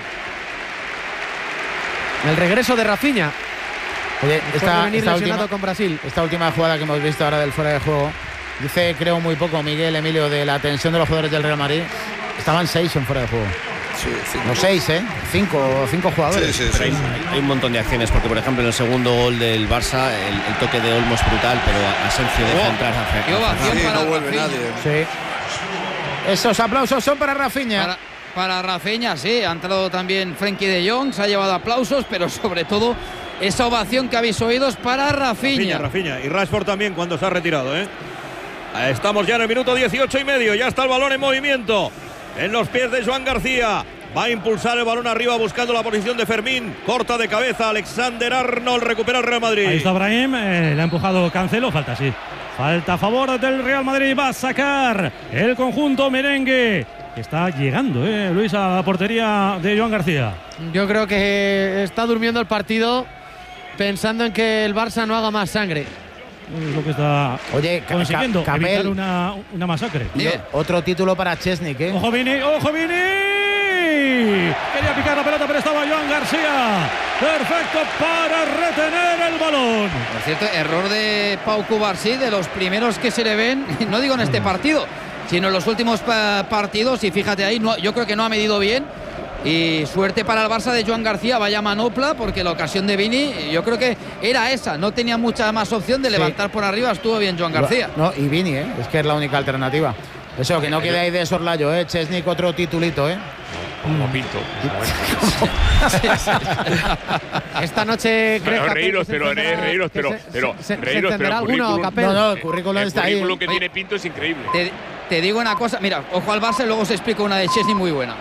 El regreso de Rafinha. Oye, esta con Brasil. Esta última jugada que hemos visto ahora del fuera de juego, dice, creo muy poco Miguel Emilio, de la tensión de los jugadores del Real Madrid. Estaban 6 en fuera de juego. Sí, 5. No 6, ¿eh? 5 jugadores. Sí. Hay un montón de acciones, porque por ejemplo en el segundo gol del Barça el toque de Olmo es brutal, pero Asensio deja entrar hacia no vuelve nadie. Sí. Esos aplausos son para Rafinha. Para Rafinha, sí. Ha entrado también Frenkie de Jong, se ha llevado aplausos, pero sobre todo esa ovación que habéis oído es para Rafinha. Rafinha. Y Rashford también cuando se ha retirado, ¿eh? Estamos ya en el minuto 18,5. Ya está el balón en movimiento en los pies de Joan García. Va a impulsar el balón arriba buscando la posición de Fermín. Corta de cabeza Alexander Arnold. Recupera el Real Madrid. Ahí está Brahim. Le ha empujado Cancelo. Falta, sí. Falta a favor del Real Madrid. Va a sacar el conjunto merengue, que está llegando, Luis, a la portería de Joan García. Yo creo que está durmiendo el partido pensando en que el Barça no haga más sangre. Es lo que está consiguiendo, evitar una masacre. Otro título para Chesney, ¿eh? ¡Ojo Vini! Quería picar la pelota, pero estaba Joan García. Perfecto para retener el balón. Por cierto, error de Pau Cubarsí, de los primeros que se le ven, no digo en este partido, sino en los últimos partidos. Y fíjate ahí, yo creo que no ha medido bien. Y suerte para el Barça de Joan García, vaya manopla, porque la ocasión de Vini yo creo que era esa, no tenía mucha más opción de levantar por arriba, estuvo bien Joan García. No, y Vini, es que es la única alternativa. Eso, que no quede ahí de soslayo, Chesnik otro titulito, Como Pinto. Esta noche creo que reíros, pero se entenderá alguno, Capel. No, el currículum está ahí. El currículum que tiene Pinto es increíble. Te digo una cosa, mira, ojo al Barça y luego os explico una de Chesney muy buena.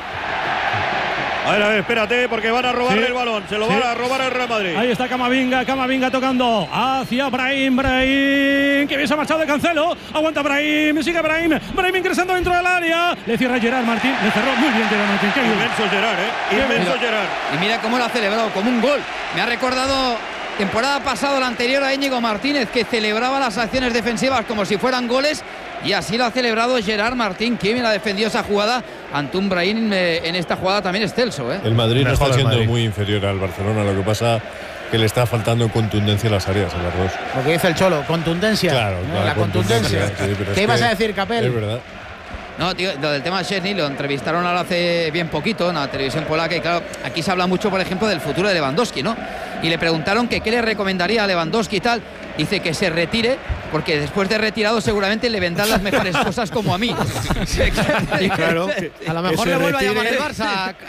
A ver, espérate, porque van a robarle el balón. Se lo van a robar el Real Madrid. Ahí está Camavinga tocando hacia Brahim, que bien se ha marchado de Cancelo. Aguanta Brahim, sigue Brahim ingresando dentro del área. Le cierra Gerard Martín, le cerró muy bien Gerard Martín. Inmenso Gerard, inmenso Gerard. Y mira cómo lo ha celebrado, como un gol. Me ha recordado temporada pasada, la anterior, a Íñigo Martínez, que celebraba las acciones defensivas como si fueran goles. Y así lo ha celebrado Gerard Martín, que bien ha defendido esa jugada ante un Brahim en esta jugada también excelso. El Madrid no está siendo muy inferior al Barcelona, lo que pasa que le está faltando contundencia en las áreas, en las dos. Lo que dice el Cholo, contundencia. Claro, la contundencia. Sí, ¿Qué ibas a decir, Capel? Es verdad. No, tío, lo del tema de Szczęsny lo entrevistaron ahora hace bien poquito en la televisión polaca y claro, aquí se habla mucho, por ejemplo, del futuro de Lewandowski, ¿no? Y le preguntaron que qué le recomendaría a Lewandowski y tal. Dice que se retire porque después de retirado seguramente le vendrán las mejores cosas como a mí. Claro, a lo mejor le vuelve a llamar el Barça,